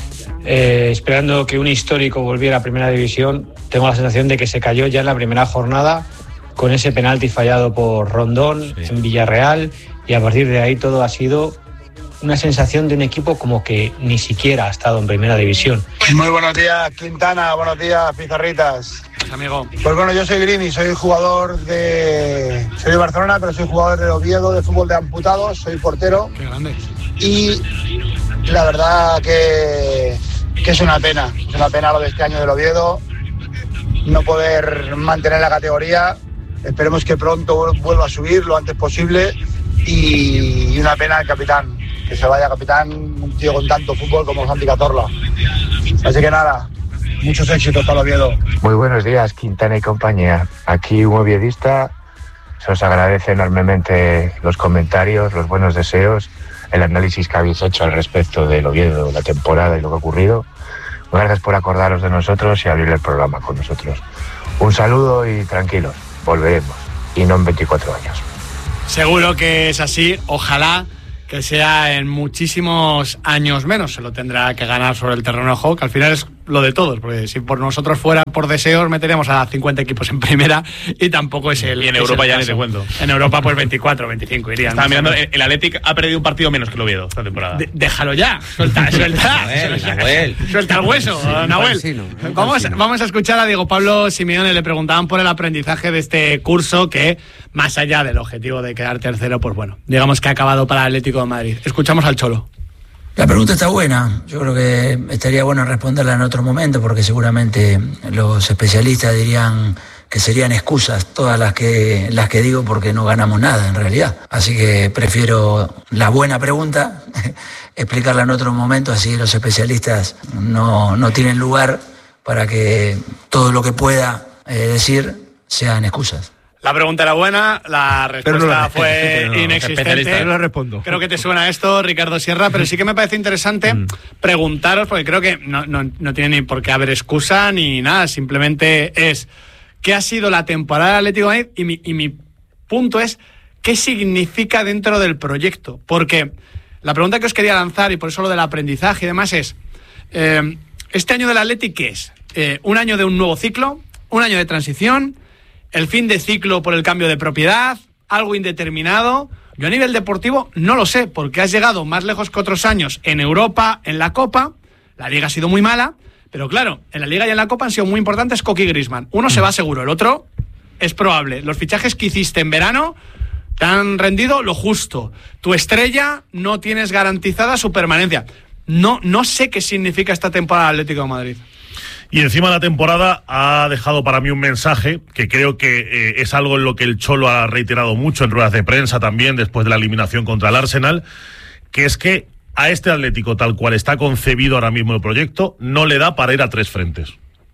eh, esperando que un histórico volviera a Primera División, tengo la sensación de que se cayó ya en la primera jornada con ese penalti fallado por Rondón sí. en Villarreal, y a partir de ahí todo ha sido una sensación de un equipo como que ni siquiera ha estado en Primera División. Muy buenos días, Quintana. Buenos días, pizarritas. Amigo. Pues bueno, yo soy Grini, soy jugador de... Soy de Barcelona, pero soy jugador de Oviedo, de fútbol de amputados, soy portero. Qué grande. Y la verdad que, que es una pena, es una pena lo de este año del Oviedo, no poder mantener la categoría. Esperemos que pronto vuelva a subir lo antes posible, y, y una pena el capitán, que se vaya capitán, un tío con tanto fútbol como Santi Cazorla. Así que nada, muchos éxitos para Oviedo. Muy buenos días, Quintana y compañía. Aquí un oviedista. Se os agradece enormemente los comentarios, los buenos deseos, el análisis que habéis hecho al respecto del Oviedo, la temporada y lo que ha ocurrido. Gracias por acordaros de nosotros y abrir el programa con nosotros. Un saludo y tranquilos, volveremos. Y no en veinticuatro años. Seguro que es así, ojalá que sea en muchísimos años menos. Se lo tendrá que ganar sobre el terreno de juego, que al final es lo de todos, porque si por nosotros fuera por deseos meteríamos a cincuenta equipos en primera, y tampoco es el... Y en Europa ya ni te cuento. En Europa pues veinticuatro, veinticinco irían. Estaba mirando, el, el Athletic ha perdido un partido menos que el Oviedo esta temporada. De, déjalo ya, suelta, suelta, Nahuel, suelta, Nahuel. suelta el hueso, Nahuel. Vamos, vamos a escuchar a Diego Pablo Simeone. Le preguntaban por el aprendizaje de este curso, que más allá del objetivo de quedar tercero, pues bueno, digamos que ha acabado para el Atlético de Madrid. Escuchamos al Cholo. La pregunta está buena. Yo creo que estaría bueno responderla en otro momento, porque seguramente los especialistas dirían que serían excusas todas las que las que digo, porque no ganamos nada en realidad. Así que prefiero la buena pregunta explicarla en otro momento, así los especialistas no, no tienen lugar para que todo lo que pueda eh, decir sean excusas. La pregunta era buena, la respuesta no lo, fue no, inexistente. No lo respondo. Creo que te suena esto, Ricardo Sierra, pero sí que me parece interesante mm. preguntaros, porque creo que no, no, no tiene ni por qué haber excusa ni nada, simplemente es ¿qué ha sido la temporada del Atlético de Madrid? Y mi, y mi punto es ¿qué significa dentro del proyecto? Porque la pregunta que os quería lanzar, y por eso lo del aprendizaje y demás, es eh, ¿este año del Atlético qué es? Eh, ¿Un año de un nuevo ciclo? ¿Un año de transición? ¿El fin de ciclo por el cambio de propiedad? ¿Algo indeterminado? Yo a nivel deportivo no lo sé, porque has llegado más lejos que otros años en Europa, en la Copa. La Liga ha sido muy mala, pero claro, en la Liga y en la Copa han sido muy importantes Coque y Griezmann. Uno se va seguro, el otro es probable. Los fichajes que hiciste en verano te han rendido lo justo. Tu estrella no tienes garantizada su permanencia. No, no sé qué significa esta temporada del Atlético de Madrid. Y encima la temporada ha dejado para mí un mensaje que creo que eh, es algo en lo que el Cholo ha reiterado mucho en ruedas de prensa también después de la eliminación contra el Arsenal, que es que a este Atlético, tal cual está concebido ahora mismo el proyecto, no le da para ir a tres frentes.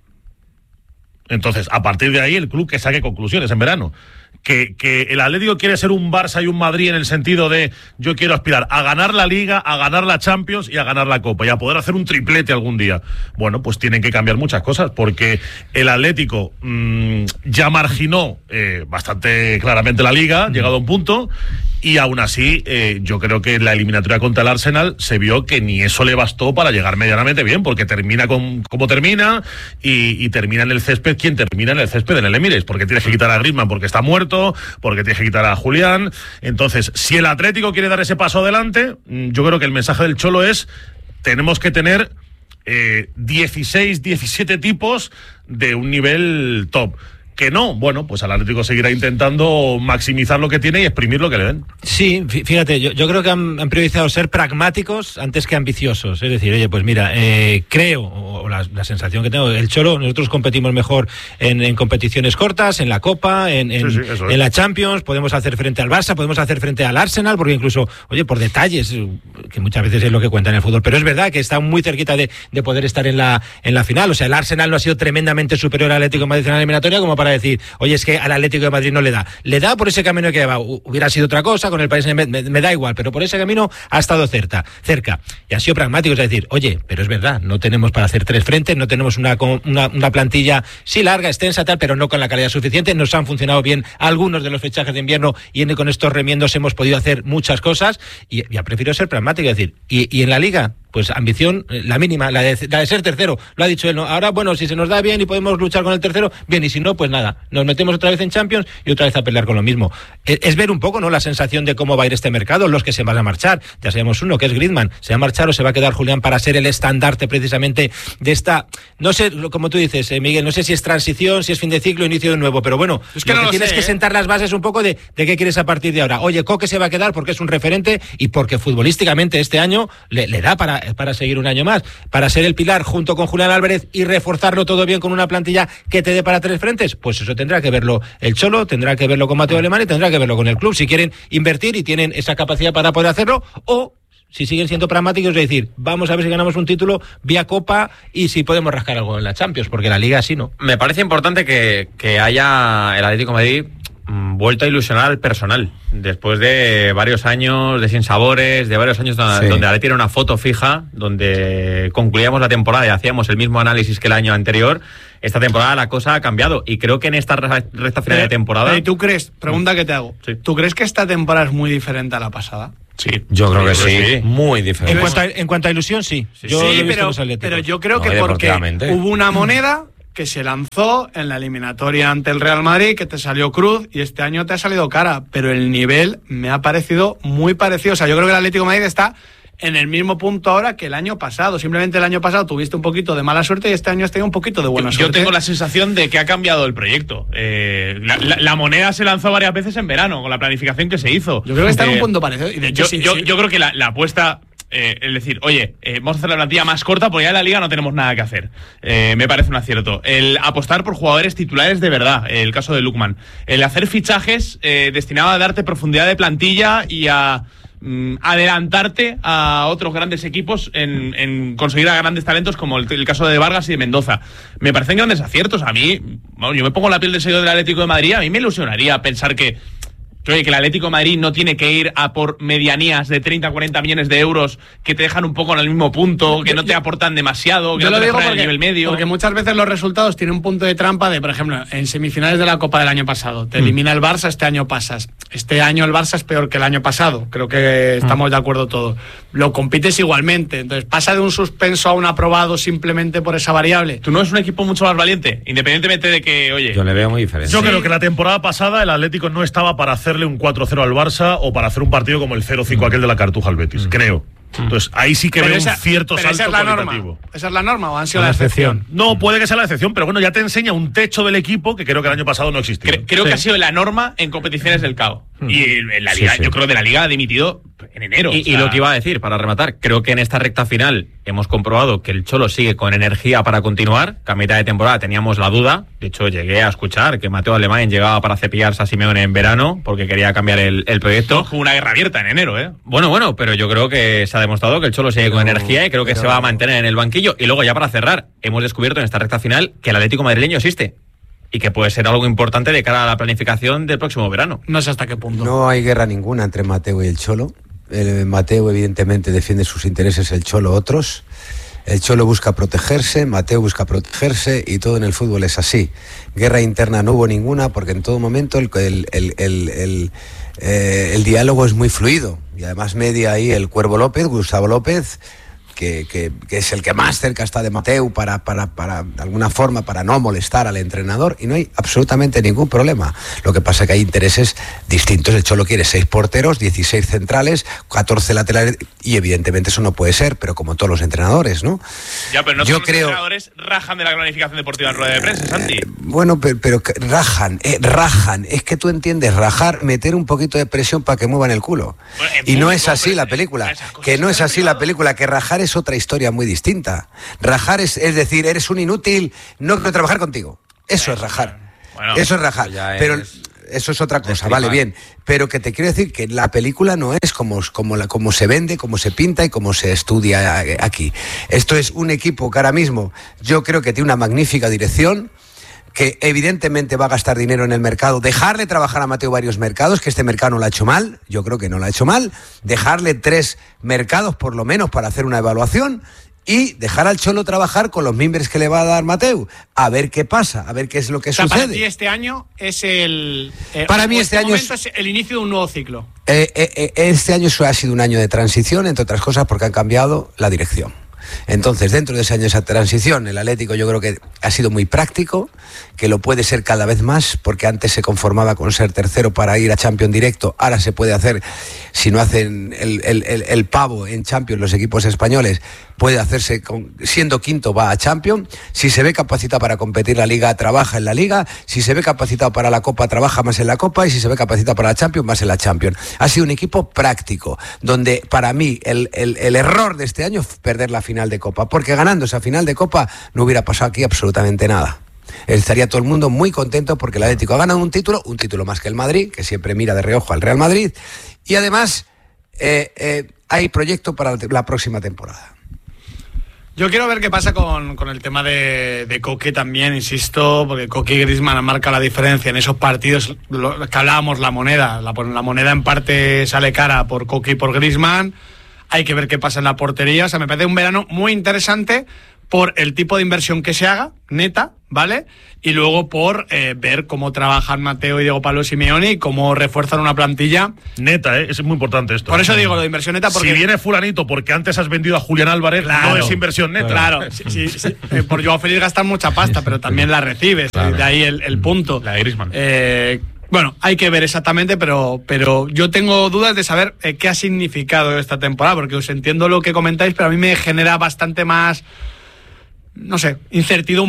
Entonces, a partir de ahí, el club que saque conclusiones en verano. Que, que el Atlético quiere ser un Barça y un Madrid en el sentido de yo quiero aspirar a ganar la Liga, a ganar la Champions y a ganar la Copa y a poder hacer un triplete algún día. Bueno, pues tienen que cambiar muchas cosas porque el Atlético mmm, ya marginó eh, bastante claramente la Liga, mm. llegado a un punto, y aún así eh, yo creo que en la eliminatoria contra el Arsenal se vio que ni eso le bastó para llegar medianamente bien, porque termina con, como termina y, y termina en el césped. ¿Quién termina en el césped? En el Emirates, porque tienes que quitar a Griezmann porque está muerto, porque tienes que quitar a Julián. Entonces, si el Atlético quiere dar ese paso adelante, yo creo que el mensaje del Cholo es: tenemos que tener eh, dieciséis, diecisiete tipos de un nivel top. Que no, bueno, pues el Atlético seguirá intentando maximizar lo que tiene y exprimir lo que le den. Sí, fíjate, yo, yo creo que han, han priorizado ser pragmáticos antes que ambiciosos. Es decir, oye, pues mira, eh, creo, o la, la sensación que tengo, el Cholo, nosotros competimos mejor en, en competiciones cortas, en la Copa, en, en, sí, sí, en la Champions, podemos hacer frente al Barça, podemos hacer frente al Arsenal, porque incluso, oye, por detalles, que muchas veces es lo que cuenta en el fútbol, pero es verdad que está muy cerquita de, de poder estar en la, en la final. O sea, el Arsenal no ha sido tremendamente superior al Atlético de Madrid en la eliminatoria como para decir, oye, es que al Atlético de Madrid no le da. Le da por ese camino que lleva. Hubiera sido otra cosa, con el país me, me, me da igual, pero por ese camino ha estado cerca, cerca. Y ha sido pragmático, es decir, oye, pero es verdad, no tenemos para hacer tres frentes, no tenemos una, una, una plantilla, sí larga, extensa, tal, pero no con la calidad suficiente. Nos han funcionado bien algunos de los fichajes de invierno y en, con estos remiendos hemos podido hacer muchas cosas y ya prefiero ser pragmático, es decir, y, y en la Liga, pues ambición, la mínima, la de, la de ser tercero, lo ha dicho él, ¿no? Ahora, bueno, si se nos da bien y podemos luchar con el tercero, bien, y si no, pues nada, nos metemos otra vez en Champions y otra vez a pelear con lo mismo. Es, es ver un poco, ¿no?, la sensación de cómo va a ir este mercado, los que se van a marchar. Ya sabemos uno, que es Griezmann, se va a marchar o se va a quedar Julián para ser el estandarte precisamente de esta, no sé, como tú dices, eh, Miguel, no sé si es transición, si es fin de ciclo, inicio de nuevo, pero bueno, es que lo, lo que tienes sé, que ¿eh? sentar las bases un poco de, de qué quieres a partir de ahora. Oye, Coque se va a quedar porque es un referente y porque futbolísticamente este año le, le da para, para seguir un año más, para ser el pilar junto con Julián Álvarez y reforzarlo todo bien con una plantilla que te dé para tres frentes. Pues eso tendrá que verlo el Cholo, tendrá que verlo con Mateo Alemán y tendrá que verlo con el club, si quieren invertir y tienen esa capacidad para poder hacerlo, o si siguen siendo pragmáticos, es decir, vamos a ver si ganamos un título vía Copa y si podemos rascar algo en la Champions, porque la Liga así no. Me parece importante que, que haya el Atlético de Madrid vuelto a ilusionar al personal después de varios años de sinsabores, de varios años donde, sí. donde Atleti era una foto fija, donde concluíamos la temporada y hacíamos el mismo análisis que el año anterior. Esta temporada la cosa ha cambiado y creo que en esta recta final de temporada... ¿Y tú crees? Pregunta que te hago. Sí. ¿Tú crees que esta temporada es muy diferente a la pasada? Sí, yo creo que sí, sí, muy diferente. En cuanto a, en cuanto a ilusión, sí. Sí, yo sí pero, pero yo creo no, que porque hubo una moneda que se lanzó en la eliminatoria ante el Real Madrid, que te salió cruz y este año te ha salido cara, pero el nivel me ha parecido muy parecido. O sea, yo creo que el Atlético de Madrid está en el mismo punto ahora que el año pasado. Simplemente el año pasado tuviste un poquito de mala suerte y este año has tenido un poquito de buena yo, suerte. Yo tengo la sensación de que ha cambiado el proyecto. Eh, la, la, la moneda se lanzó varias veces en verano con la planificación que se hizo. Yo creo que está eh, en un punto parecido. Y de hecho, yo, sí, yo, sí. yo creo que la, la apuesta... Eh, es decir, oye, eh, vamos a hacer la plantilla más corta porque ya en la Liga no tenemos nada que hacer. Eh, me parece un acierto. El apostar por jugadores titulares de verdad, eh, el caso de Lookman. El hacer fichajes eh, destinado a darte profundidad de plantilla y a mm, adelantarte a otros grandes equipos en, en conseguir a grandes talentos como el, el caso de Vargas y de Mendoza. Me parecen grandes aciertos. A mí, bueno, yo me pongo la piel de seguidor del Atlético de Madrid, a mí me ilusionaría pensar que Oye, que el Atlético de Madrid no tiene que ir a por medianías de treinta a cuarenta millones de euros que te dejan un poco en el mismo punto, que no te aportan demasiado, que yo no lo te digo mejoran porque, el nivel medio. porque muchas veces los resultados tienen un punto de trampa de, por ejemplo, en semifinales de la Copa del año pasado, te Mm. elimina el Barça, este año pasas. Este año el Barça es peor que el año pasado, creo que estamos de acuerdo todos. Lo compites igualmente, entonces pasa de un suspenso a un aprobado simplemente por esa variable. ¿Tú no es un equipo mucho más valiente? Independientemente de que, oye... Yo le veo muy diferente. Yo Sí. creo que la temporada pasada el Atlético no estaba para hacerle un cuatro cero al Barça o para hacer un partido como el cero cinco aquel de la Cartuja al Betis, creo. Entonces ahí sí que Pero veo esa- un cierto pero salto esa es la cualitativo. norma. ¿Esa es la norma o han sido la excepción? No, puede que sea la excepción, pero bueno, ya te enseña un techo del equipo que creo que el año pasado no existía. Cre- creo que ha sido la norma en competiciones del C A O. Y en la Sí, liga, sí. yo creo de la liga ha dimitido en enero. Y, o sea, y lo que iba a decir, para rematar, creo que en esta recta final hemos comprobado que el Cholo sigue con energía para continuar, que a mitad de temporada teníamos la duda. De hecho, llegué a escuchar que Mateo Alemán llegaba para cepillarse a Simeone en verano porque quería cambiar el, el proyecto. Fue una guerra abierta en enero, ¿eh? Bueno, bueno, pero yo creo que se ha demostrado que el Cholo sigue con energía y creo que pero- se va a mantener en el banquillo. Y luego, ya para cerrar, hemos descubierto en esta recta final que el Atlético madrileño existe y que puede ser algo importante de cara a la planificación del próximo verano. No sé hasta qué punto. No hay guerra ninguna entre Mateo y el Cholo. El Mateo evidentemente defiende sus intereses, el Cholo otros. El Cholo busca protegerse, Mateo busca protegerse y todo en el fútbol es así. Guerra interna no hubo ninguna porque en todo momento el, el, el, el, el, eh, el diálogo es muy fluido. Y además media ahí el Cuervo López, Gustavo López, que, que, que es el que más cerca está de Mateu para, para, para, de alguna forma, para no molestar al entrenador, y no hay absolutamente ningún problema. Lo que pasa es que hay intereses distintos. El Cholo quiere seis porteros, dieciséis centrales, catorce laterales, y evidentemente eso no puede ser, pero como todos los entrenadores, ¿no? Ya, pero no Yo todos creo- los entrenadores rajan de la planificación deportiva en rueda de prensa, Santi. Bueno, pero, pero que rajan, eh, rajan. Es que tú entiendes, rajar, meter un poquito de presión para que muevan el culo. Y no es así la película. Que no es así la película, que rajar es otra historia muy distinta. Rajar es, es decir, eres un inútil, no quiero trabajar contigo. Eso es rajar. Bueno, Eso es rajar. ya Pero es eso es otra cosa, destripar. vale, bien. Pero que te quiero decir que la película no es como, como, la, como se vende, como se pinta y como se estudia aquí. Esto es un equipo que ahora mismo yo creo que tiene una magnífica dirección, que evidentemente va a gastar dinero en el mercado, dejarle trabajar a Mateo varios mercados, que este mercado no lo ha hecho mal, yo creo que no lo ha hecho mal, dejarle tres mercados por lo menos para hacer una evaluación y dejar al Cholo trabajar con los mimbres que le va a dar Mateu, a ver qué pasa, a ver qué es lo que O sea, para sucede. ti este año es el... eh, Para o mí este año es- momento es el inicio de un nuevo ciclo. Eh, eh, eh, este año ha sido un año de transición, entre otras cosas porque han cambiado la dirección. Entonces, dentro de ese año, esa transición, el Atlético yo creo que ha sido muy práctico, que lo puede ser cada vez más, porque antes se conformaba con ser tercero para ir a Champions directo, ahora se puede hacer, si no hacen el, el, el, el pavo en Champions los equipos españoles, puede hacerse, con, siendo quinto va a Champions, si se ve capacitado para competir la Liga, trabaja en la Liga, si se ve capacitado para la Copa, trabaja más en la Copa, y si se ve capacitado para la Champions, más en la Champions. Ha sido un equipo práctico, donde para mí el, el, el error de este año es perder la final de Copa, porque ganando esa final de Copa no hubiera pasado aquí absolutamente nada. Estaría todo el mundo muy contento porque el Atlético ha ganado un título, un título más que el Madrid, que siempre mira de reojo al Real Madrid, y además eh, eh, hay proyecto para la próxima temporada. Yo quiero ver qué pasa con, con el tema de, de Coque también, insisto, porque Coque y Griezmann marca la diferencia en esos partidos lo, que hablábamos, la moneda. La, la moneda en parte sale cara por Coque y por Griezmann. Hay que ver qué pasa en la portería. O sea, me parece un verano muy interesante por el tipo de inversión que se haga, neta, ¿vale? Y luego por eh, ver cómo trabajan Mateo y Diego Pablo Simeone y cómo refuerzan una plantilla. Neta, ¿eh? Es muy importante esto. Por eso digo lo de inversión neta, porque... Si viene fulanito porque antes has vendido a Julián Álvarez, Claro. no es inversión neta. Claro, sí, sí, sí. Eh, por Joao Félix gastan mucha pasta, pero también la recibes. Claro. De ahí el, el punto. La de Griezmann. Eh, bueno, hay que ver exactamente, pero, pero yo tengo dudas de saber eh, qué ha significado esta temporada, porque os entiendo lo que comentáis, pero a mí me genera bastante más, no sé, incertidumbre.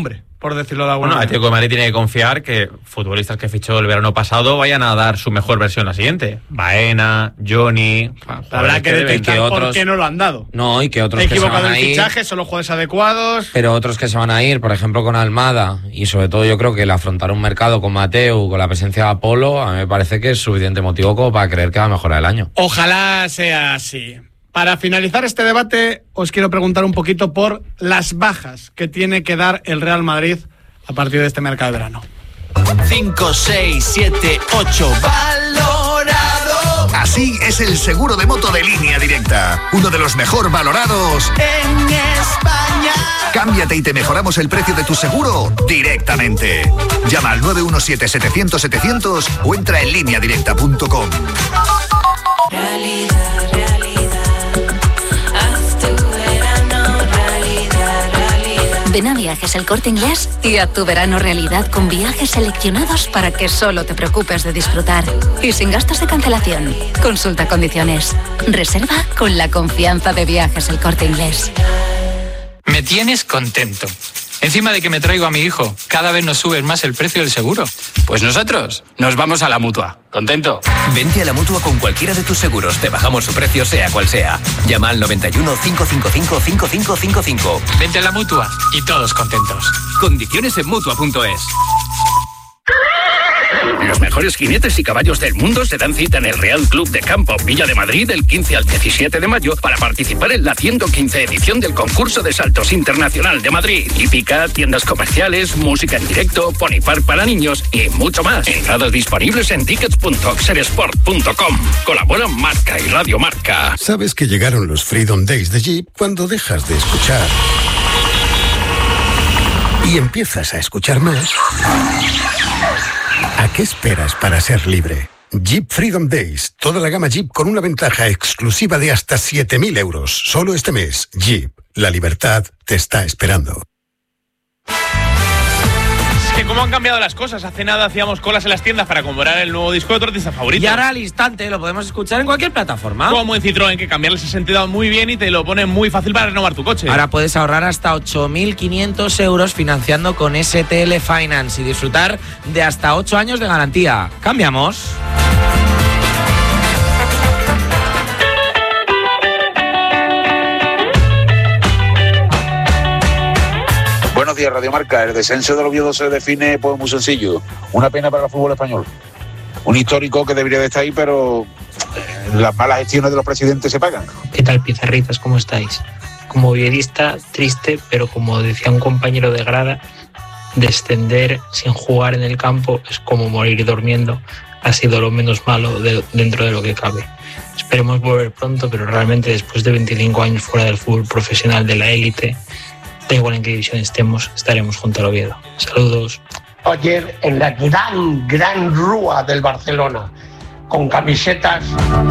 por decirlo de alguna Bueno, manera. Atlético de Madrid tiene que confiar que futbolistas que fichó el verano pasado vayan a dar su mejor versión la siguiente. Baena, Johnny... Habrá que detectar por qué no lo han dado. No, y que otros He que se equivocado van a el ir... fichaje, son los jugadores adecuados. Pero otros que se van a ir, por ejemplo, con Almada, y sobre todo yo creo que el afrontar un mercado con Mateu, con la presencia de Apolo, a mí me parece que es suficiente motivo como para creer que va a mejorar el año. Ojalá sea así. Para finalizar este debate, os quiero preguntar un poquito por las bajas que tiene que dar el Real Madrid a partir de este mercado de verano. cinco, seis, siete, ocho. Valorado. Así es el seguro de moto de Línea Directa. Uno de los mejor valorados en España. Cámbiate y te mejoramos el precio de tu seguro directamente. Llama al nueve uno siete, setecientos, setecientos o entra en línea directa punto com. Realidad, realidad, haz tu verano realidad, realidad. Ven a Viajes El Corte Inglés y haz tu verano realidad con viajes seleccionados para que solo te preocupes de disfrutar y sin gastos de cancelación. Consulta condiciones. Reserva con la confianza de Viajes El Corte Inglés. Me tienes contento. Encima de que me traigo a mi hijo, cada vez nos subes más el precio del seguro. Pues nosotros nos vamos a la Mutua. ¿Contento? Vente a la Mutua con cualquiera de tus seguros. Te bajamos su precio sea cual sea. Llama al noventa y uno, cinco cinco cinco, cinco cinco cinco cinco. Vente a la Mutua y todos contentos. Condiciones en Mutua punto es. Los mejores jinetes y caballos del mundo se dan cita en el Real Club de Campo Villa de Madrid del quince al diecisiete de mayo para participar en la ciento quince edición del concurso de saltos internacional de Madrid. Hípica, tiendas comerciales, música en directo, pony park para niños y mucho más. Entradas disponibles en tickets punto oxeresport punto com. Colaboran Marca y Radio Marca. Sabes que llegaron los Freedom Days de Jeep cuando dejas de escuchar y empiezas a escuchar más. ¿A qué esperas para ser libre? Jeep Freedom Days. Toda la gama Jeep con una ventaja exclusiva de hasta siete mil euros. Solo este mes. Jeep. La libertad te está esperando. Es que cómo han cambiado las cosas. Hace nada hacíamos colas en las tiendas para comprar el nuevo disco de tu artista favorito. Y ahora al instante lo podemos escuchar en cualquier plataforma. Como en Citroën, que cambiarle ese sentido muy bien y te lo pone muy fácil para renovar tu coche. Ahora puedes ahorrar hasta ocho mil quinientos euros financiando con S T L Finance y disfrutar de hasta ocho años de garantía. ¿Cambiamos? Buenos días, Radio Marca. El descenso del Oviedo se define pues muy sencillo. Una pena para el fútbol español. Un histórico que debería de estar ahí, pero eh, las malas gestiones de los presidentes se pagan. ¿Qué tal, pizarritas? ¿Cómo estáis? Como oviedoista, triste, pero como decía un compañero de grada, descender sin jugar en el campo es como morir durmiendo. Ha sido lo menos malo de, dentro de lo que cabe. Esperemos volver pronto, pero realmente después de veinticinco años fuera del fútbol profesional de la élite, da igual en qué división estemos, estaremos junto al Oviedo. Saludos. Ayer en la gran, gran rúa del Barcelona, con camisetas.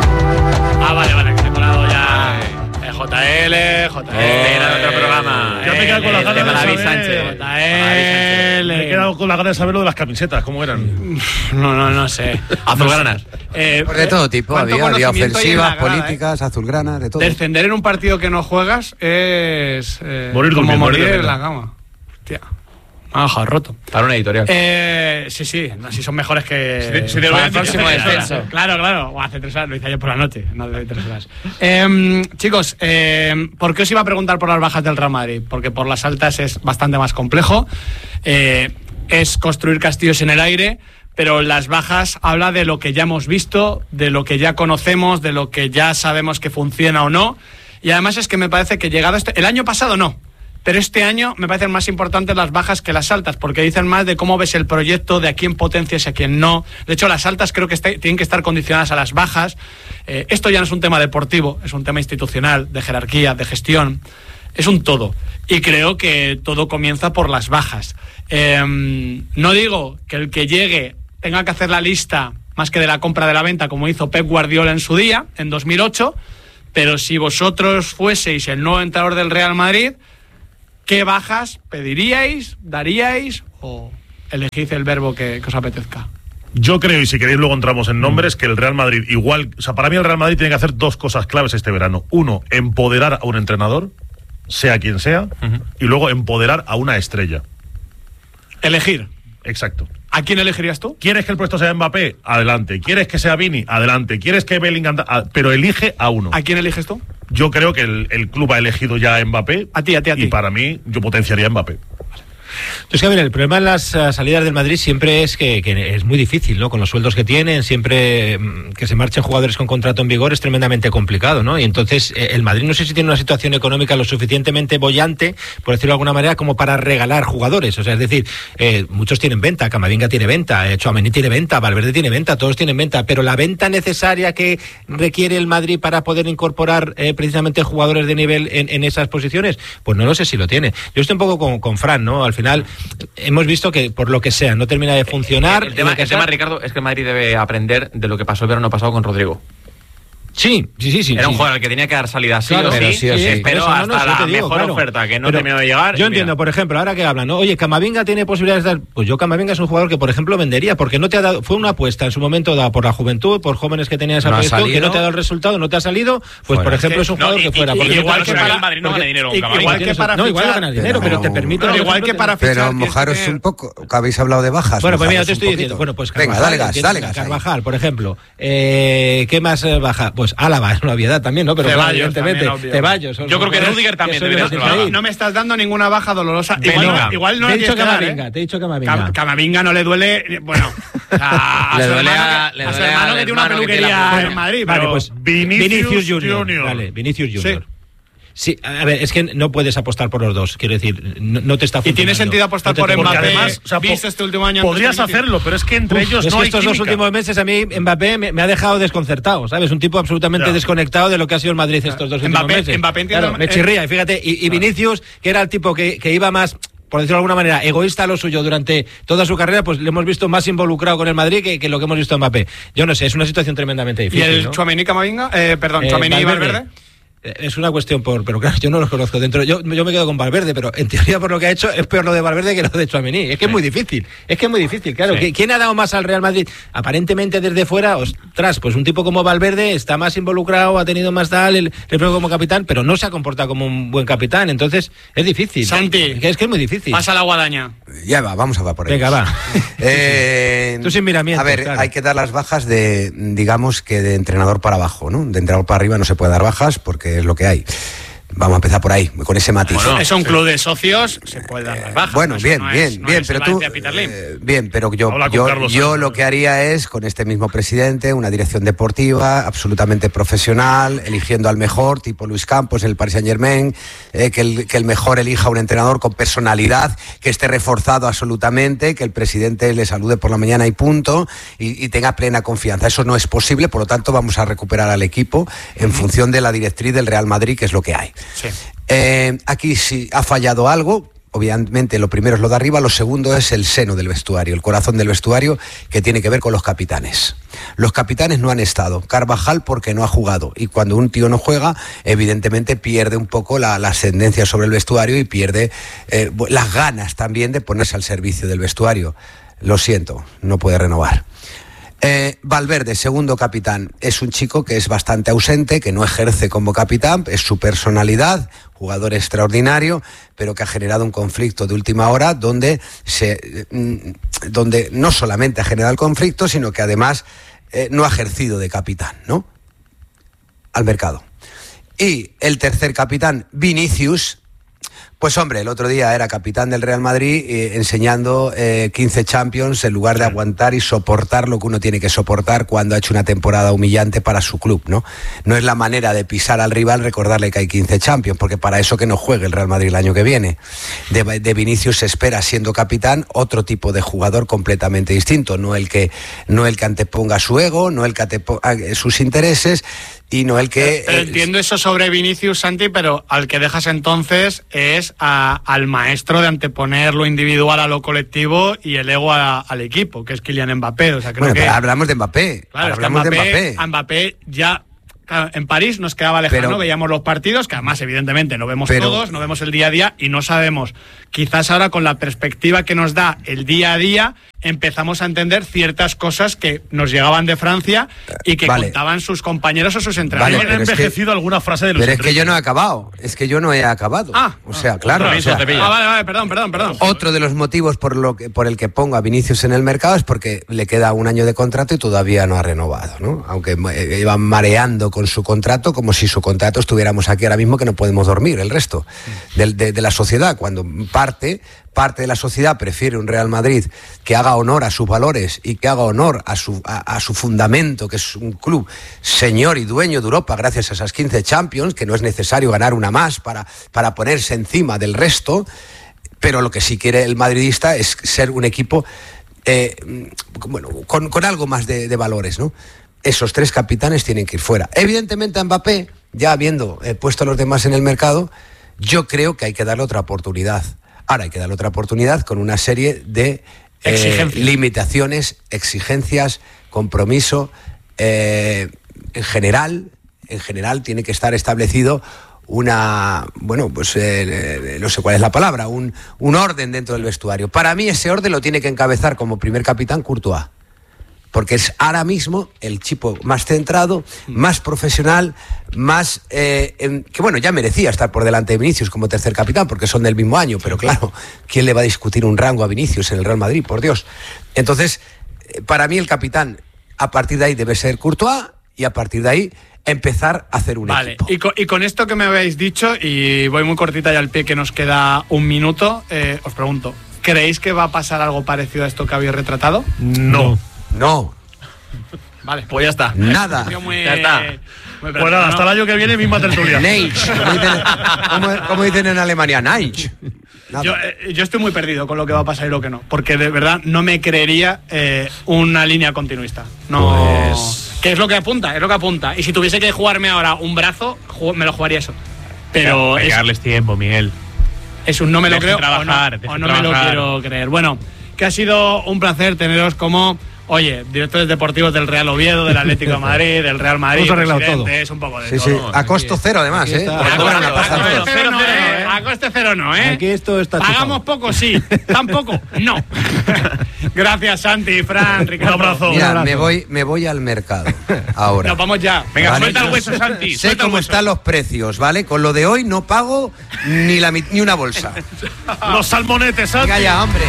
Ah, vale, vale, que he colado ya. Eh, J L, J L, Eh, era otro programa. Yo me he quedado con las ganas de David saber. Sánchez. J L. Me he quedado con las ganas de saber lo de las camisetas, ¿cómo eran? No, no, no sé. Azulgranas. Eh, Pues de todo tipo, ¿cuánto había, había conocimiento hay en la ofensivas, grada, políticas, azulgrana, de todo. Descender en un partido que no juegas es eh, Morir como durmiendo, morir morir en la durmiendo. cama. Hostia, me ha dejado roto. Para una editorial. Eh, sí, sí, no, sí son mejores que Si te- si te lo para voy a el decir próximo hace tres descenso. horas. Claro, claro. O hace tres horas, lo hice ayer por la noche, no de tres horas. Eh, chicos, eh, ¿por qué os iba a preguntar por las bajas del Real Madrid? Porque por las altas es bastante más complejo. Eh, es construir castillos en el aire. Pero las bajas habla de lo que ya hemos visto, de lo que ya conocemos, de lo que ya sabemos que funciona o no. Y además es que me parece que llegado este... El año pasado no, pero este año me parecen más importantes las bajas que las altas, porque dicen más de cómo ves el proyecto, de a quién potencias y a quién no. De hecho, las altas creo que está, tienen que estar condicionadas a las bajas. Eh, esto ya no es un tema deportivo, es un tema institucional, de jerarquía, de gestión. Es un todo. Y creo que todo comienza por las bajas. Eh, no digo que el que llegue tenga que hacer la lista más que de la compra de la venta, como hizo Pep Guardiola en su día, en dos mil ocho, pero si vosotros fueseis el nuevo entrenador del Real Madrid, ¿qué bajas pediríais, daríais o elegís el verbo que, que os apetezca? Yo creo, y si queréis luego entramos en nombres, que el Real Madrid, igual, o sea, para mí el Real Madrid tiene que hacer dos cosas claves este verano. Uno, empoderar a un entrenador, sea quien sea, uh-huh. y luego empoderar a una estrella. Elegir. Exacto. ¿A quién elegirías tú? ¿Quieres que el puesto sea Mbappé? Adelante. ¿Quieres que sea Vini? Adelante. ¿Quieres que Bellingham? A- pero elige a uno. ¿A quién eliges tú? Yo creo que el, el club ha elegido ya a Mbappé. A ti, a ti, a ti. Y para mí, yo potenciaría a Mbappé. Es que, a ver, el problema en las uh, salidas del Madrid siempre es que, que es muy difícil, ¿no? Con los sueldos que tienen, siempre mm, que se marchen jugadores con contrato en vigor es tremendamente complicado, ¿no? Y entonces eh, el Madrid no sé si tiene una situación económica lo suficientemente bollante, por decirlo de alguna manera, como para regalar jugadores. O sea, es decir, eh, muchos tienen venta, Camavinga tiene venta, eh, Tchouaméni tiene venta, Valverde tiene venta, todos tienen venta, pero la venta necesaria que requiere el Madrid para poder incorporar eh, precisamente jugadores de nivel en, en esas posiciones, pues no lo sé si lo tiene. Yo estoy un poco con, con Fran, ¿no? Al final hemos visto que por lo que sea no termina de funcionar. El, el tema, el tema, Ricardo, es que el Madrid debe aprender de lo que pasó el verano pasado con Rodrigo. Sí, sí, sí, sí. Era un sí. jugador al que tenía que dar salida sí Claro, o pero sí, sí o sí. pero Por eso, no, hasta no, la yo te digo, mejor claro. oferta que no Pero terminó de llegar. Yo mira. entiendo, por ejemplo, ahora que hablan, ¿no? Oye, Camavinga tiene posibilidades de dar. Pues yo, Camavinga es un jugador que, por ejemplo, vendería, porque no te ha dado. Fue una apuesta en su momento dada por la juventud, por jóvenes que tenían esa No ha proyección, que salido. no te ha dado el resultado, no te ha salido. Pues, Fuera. por ejemplo, es un No, jugador y- que fuera. y- porque igual no que te- para- el Madrid no porque- gana dinero con y- Camavinga. igual que para No, igual no fichar- ganas dinero, pero te No. permite. Pero por igual ejemplo, que para tener- fichar. Pero tienes que mojaros tener- un poco, que habéis hablado de bajas. Bueno, pues mira, mojaros te estoy un diciendo, poquito. bueno, pues Venga, Carvajal, dale gas, entiendo, dale gas. ahí. Carvajal, por ejemplo. Eh, ¿Qué más eh, baja? Pues Álava es una obviedad también, ¿no? Pero claro, Ceballos evidentemente, también, obvio. Ceballos. Yo creo que Rüdiger también son debería los ser que baja. ahí. No me estás dando ninguna baja dolorosa. Igual, Bellingham. no, igual no Te la he dicho tienes que dar, Camavinga, ¿eh? te he dicho Camavinga. Cam- Camavinga no le duele. Bueno, a, a Le su duele hermano, a- que, le a su duele hermano al que tiene una hermano que tiene la peluquería peluquería. en Madrid. Vale, pero pues Vinicius Vinicius Junior. Junior. Vale, Vinicius Sí. Junior. Sí, a ver, es que no puedes apostar por los dos, quiero decir, no, no te está ¿Y funcionando. tiene sentido apostar No te por está Mbappé? Porque funcionando. además, o sea, ¿Viste po- este último año? podrías antes de Vinicius? hacerlo, pero es que entre Uf, ellos es no que hay estos dos química. últimos meses a mí Mbappé me, me ha dejado desconcertado, ¿sabes? Un tipo absolutamente Ya. desconectado de lo que ha sido el Madrid estos dos últimos Mbappé- meses. Mbappé entiendo- Claro, me eh, chirría, y fíjate, y, y Vinicius, que era el tipo que, que iba más, por decirlo de alguna manera, egoísta a lo suyo durante toda su carrera, pues le hemos visto más involucrado con el Madrid que, que lo que hemos visto en Mbappé. Yo no sé, es una situación tremendamente ¿Y difícil. el ¿no? Tchouaméni Camavinga? Eh, perdón, Eh, Tchouaméni y Valverde. Valverde. Eh, Es una cuestión por, pero claro, yo no los conozco dentro. Yo, yo me quedo con Valverde, pero en teoría por lo que ha hecho es peor lo de Valverde que lo de Tchouaméni. Es que es muy difícil. Es que es muy difícil, claro. Sí. ¿Quién ha dado más al Real Madrid? Aparentemente desde fuera, ostras, pues un tipo como Valverde está más involucrado, ha tenido más tal, el, el propio como capitán, pero no se ha comportado como un buen capitán. Entonces es difícil. Santi. Es que es, que es muy difícil. Pasa la guadaña. Ya va, vamos a va por ahí. Venga, va. Eh, Tú sin miramientos, A ver, claro. hay que dar las bajas de, digamos que de entrenador para abajo, ¿no? De entrenador para arriba no se puede dar bajas porque es lo que hay. Vamos a empezar por ahí, con ese matiz. Bueno, es un club de socios, se puede dar las bajas. Bueno, Eso bien, no bien, es- no bien, es pero el tú, Valencia Peter Lim. eh, bien, pero yo, Habla con yo, Carlos yo Sainz. lo que haría es con este mismo presidente una dirección deportiva absolutamente profesional, eligiendo al mejor, tipo Luis Campos en el Paris Saint Germain, eh, que, el, que el mejor elija un entrenador con personalidad, que esté reforzado absolutamente, que el presidente le salude por la mañana y punto, y, y tenga plena confianza. Eso no es posible, por lo tanto vamos a recuperar al equipo en función de la directriz del Real Madrid, que es lo que hay. Sí. Eh, aquí sí ha fallado algo. Obviamente lo primero es lo de arriba, lo segundo es el seno del vestuario, el corazón del vestuario, que tiene que ver con los capitanes. Los capitanes no han estado. Carvajal porque no ha jugado, y cuando un tío no juega, evidentemente pierde un poco la, la ascendencia sobre el vestuario y pierde eh, las ganas también de ponerse al servicio del vestuario. Lo siento, no puede renovar. Eh, Valverde, segundo capitán, es un chico que es bastante ausente, que no ejerce como capitán, es su personalidad, jugador extraordinario, pero que ha generado un conflicto de última hora donde, se, mm, donde no solamente ha generado el conflicto, sino que además eh, no ha ejercido de capitán, ¿no? Al mercado. Y el tercer capitán, Vinicius. Pues hombre, el otro día era capitán del Real Madrid eh, enseñando eh, quince Champions en lugar de aguantar y soportar lo que uno tiene que soportar cuando ha hecho una temporada humillante para su club, ¿no? No es la manera de pisar al rival recordarle que hay quince Champions, porque para eso que no juegue el Real Madrid el año que viene. De, de Vinicius se espera, siendo capitán, otro tipo de jugador completamente distinto, no el que, no el que anteponga su ego, no el que anteponga sus intereses, y no el que... Pero eh, entiendo eso sobre Vinicius, Santi, pero al que dejas entonces es a- al maestro de anteponer lo individual a lo colectivo y el ego a- al equipo, que es Kylian Mbappé. O sea, creo bueno, que, pero hablamos de Mbappé. claro, es que hablamos Mbappé, de Mbappé. a Mbappé ya... claro, en París nos quedaba lejano, Pero- veíamos los partidos, que además evidentemente no vemos Pero- todos, no vemos el día a día y no sabemos, quizás ahora con la perspectiva que nos da el día a día, empezamos a entender ciertas cosas que nos llegaban de Francia y que vale. contaban sus compañeros o sus entrenadores. Vale, han envejecido es que, alguna frase de los Pero es que yo no he acabado, es que yo no he acabado. Ah, o sea, claro. O sea, ah, vale, vale, perdón, perdón, perdón. Otro de los motivos por, lo que, por el que pongo a Vinicius en el mercado es porque le queda un año de contrato y todavía no ha renovado, ¿no? Aunque iban mareando con su contrato como si su contrato estuviéramos aquí ahora mismo que no podemos dormir, el resto de, de, de la sociedad. Cuando parte... parte de la sociedad prefiere un Real Madrid que haga honor a sus valores y que haga honor a su, a, a su fundamento, que es un club señor y dueño de Europa gracias a esas quince Champions, que no es necesario ganar una más para, para ponerse encima del resto, pero lo que sí quiere el madridista es ser un equipo eh, bueno, con, con algo más de, de valores, ¿no? Esos tres capitanes tienen que ir fuera. Evidentemente a Mbappé, ya habiendo eh, puesto a los demás en el mercado, yo creo que hay que darle otra oportunidad. Ahora hay que darle otra oportunidad con una serie de eh, limitaciones, exigencias, compromiso. Eh, en general, en general tiene que estar establecido una, bueno, pues eh, no sé cuál es la palabra, un, un orden dentro del vestuario. Para mí ese orden lo tiene que encabezar como primer capitán Courtois. Porque es ahora mismo el chico más centrado, más profesional, más... Eh, en, que bueno, ya merecía estar por delante de Vinicius como tercer capitán, porque son del mismo año, pero claro, ¿quién le va a discutir un rango a Vinicius en el Real Madrid? Por Dios. Entonces, para mí el capitán, a partir de ahí debe ser Courtois, y a partir de ahí empezar a hacer un vale. equipo. Y con, y con esto que me habéis dicho, y voy muy cortita ya al pie, que nos queda un minuto, eh, os pregunto, ¿creéis que va a pasar algo parecido a esto que habéis retratado? No. No. Vale, pues ya está. Nada. Muy, ya está. Muy pues nada, hasta el año que viene, misma tertulia. Neich, como dicen, como, como dicen en Alemania, Neich. Yo, eh, yo estoy muy perdido con lo que va a pasar y lo que no, porque de verdad no me creería eh, una línea continuista. No. Pues... ¿Qué es lo que apunta? Es lo que apunta. Y si tuviese que jugarme ahora un brazo, me lo jugaría eso. Pero hay que es, darles tiempo, Miguel. Es un no me lo Dejen creo trabajar, o no, o no me lo quiero creer. Bueno, que ha sido un placer teneros como... Oye, directores deportivos del Real Oviedo, del Atlético de Madrid, del Real Madrid, hemos arreglado todo. Es un poco de sí, todo. Sí, a costo cero además, ¿eh? A coste cero no, ¿eh? A coste cero no, ¿eh? Aquí esto está Pagamos chupado. poco, sí. Tampoco, no. Gracias, Santi, Fran, Ricardo. Un abrazo. Mira, un abrazo. me voy, me voy al mercado ahora. Nos vamos ya. Venga, ¿vale? suelta el hueso, Santi. Sé Suelta el cómo hueso. están los precios, ¿vale? Con lo de hoy no pago ni, la, ni una bolsa. Los salmonetes, Santi. Venga ya, hombre.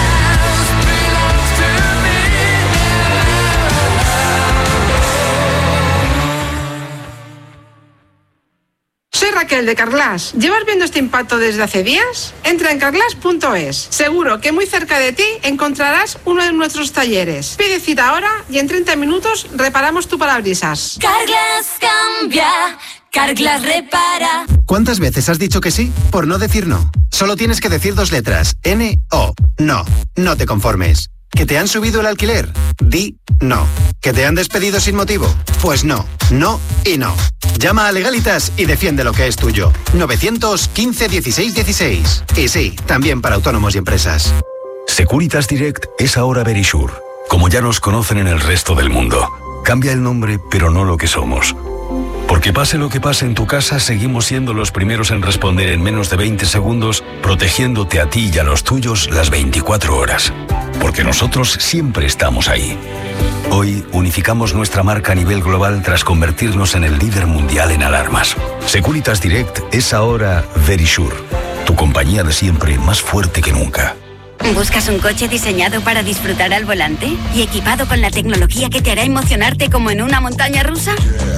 Soy Raquel de Carglass. ¿Llevas viendo este impacto desde hace días? Entra en carglass punto es. Seguro que muy cerca de ti encontrarás uno de nuestros talleres. Pide cita ahora y en treinta minutos reparamos tu parabrisas. Carglass cambia, Carglass repara. ¿Cuántas veces has dicho que sí por no decir no? Solo tienes que decir dos letras. N O. No. No te conformes. ¿Que te han subido el alquiler? Di no. ¿Que te han despedido sin motivo? Pues no. No y no. Llama a Legalitas y defiende lo que es tuyo. novecientos quince dieciséis dieciséis. Y sí, también para autónomos y empresas. Securitas Direct es ahora Verisure, como ya nos conocen en el resto del mundo. Cambia el nombre, pero no lo que somos. Porque pase lo que pase en tu casa, seguimos siendo los primeros en responder en menos de veinte segundos, protegiéndote a ti y a los tuyos las veinticuatro horas. Porque nosotros siempre estamos ahí. Hoy unificamos nuestra marca a nivel global tras convertirnos en el líder mundial en alarmas. Securitas Direct es ahora Verisure, tu compañía de siempre más fuerte que nunca. ¿Buscas un coche diseñado para disfrutar al volante y equipado con la tecnología que te hará emocionarte como en una montaña rusa?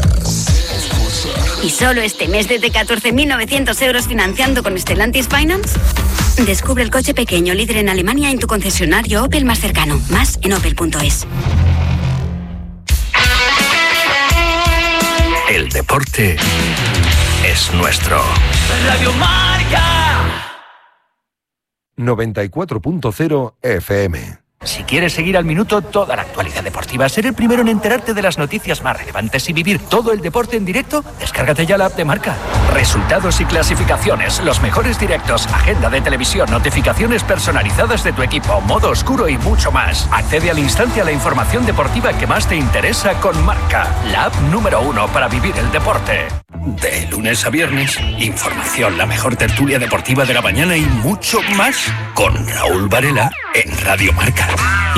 ¿Y solo este mes desde catorce mil novecientos euros financiando con Stellantis Finance? Descubre el coche pequeño líder en Alemania en tu concesionario Opel más cercano. Más en opel punto es. El deporte es nuestro. Radio Marca. noventa y cuatro punto cero F M. Si quieres seguir al minuto toda la actualidad deportiva, ser el primero en enterarte de las noticias más relevantes y vivir todo el deporte en directo, descárgate ya la app de Marca. Resultados y clasificaciones, los mejores directos, agenda de televisión, notificaciones personalizadas de tu equipo, modo oscuro y mucho más. Accede al instante a la información deportiva que más te interesa con Marca, la app número uno para vivir el deporte. De lunes a viernes, información, la mejor tertulia deportiva de la mañana y mucho más con Raúl Varela en Radio Marca.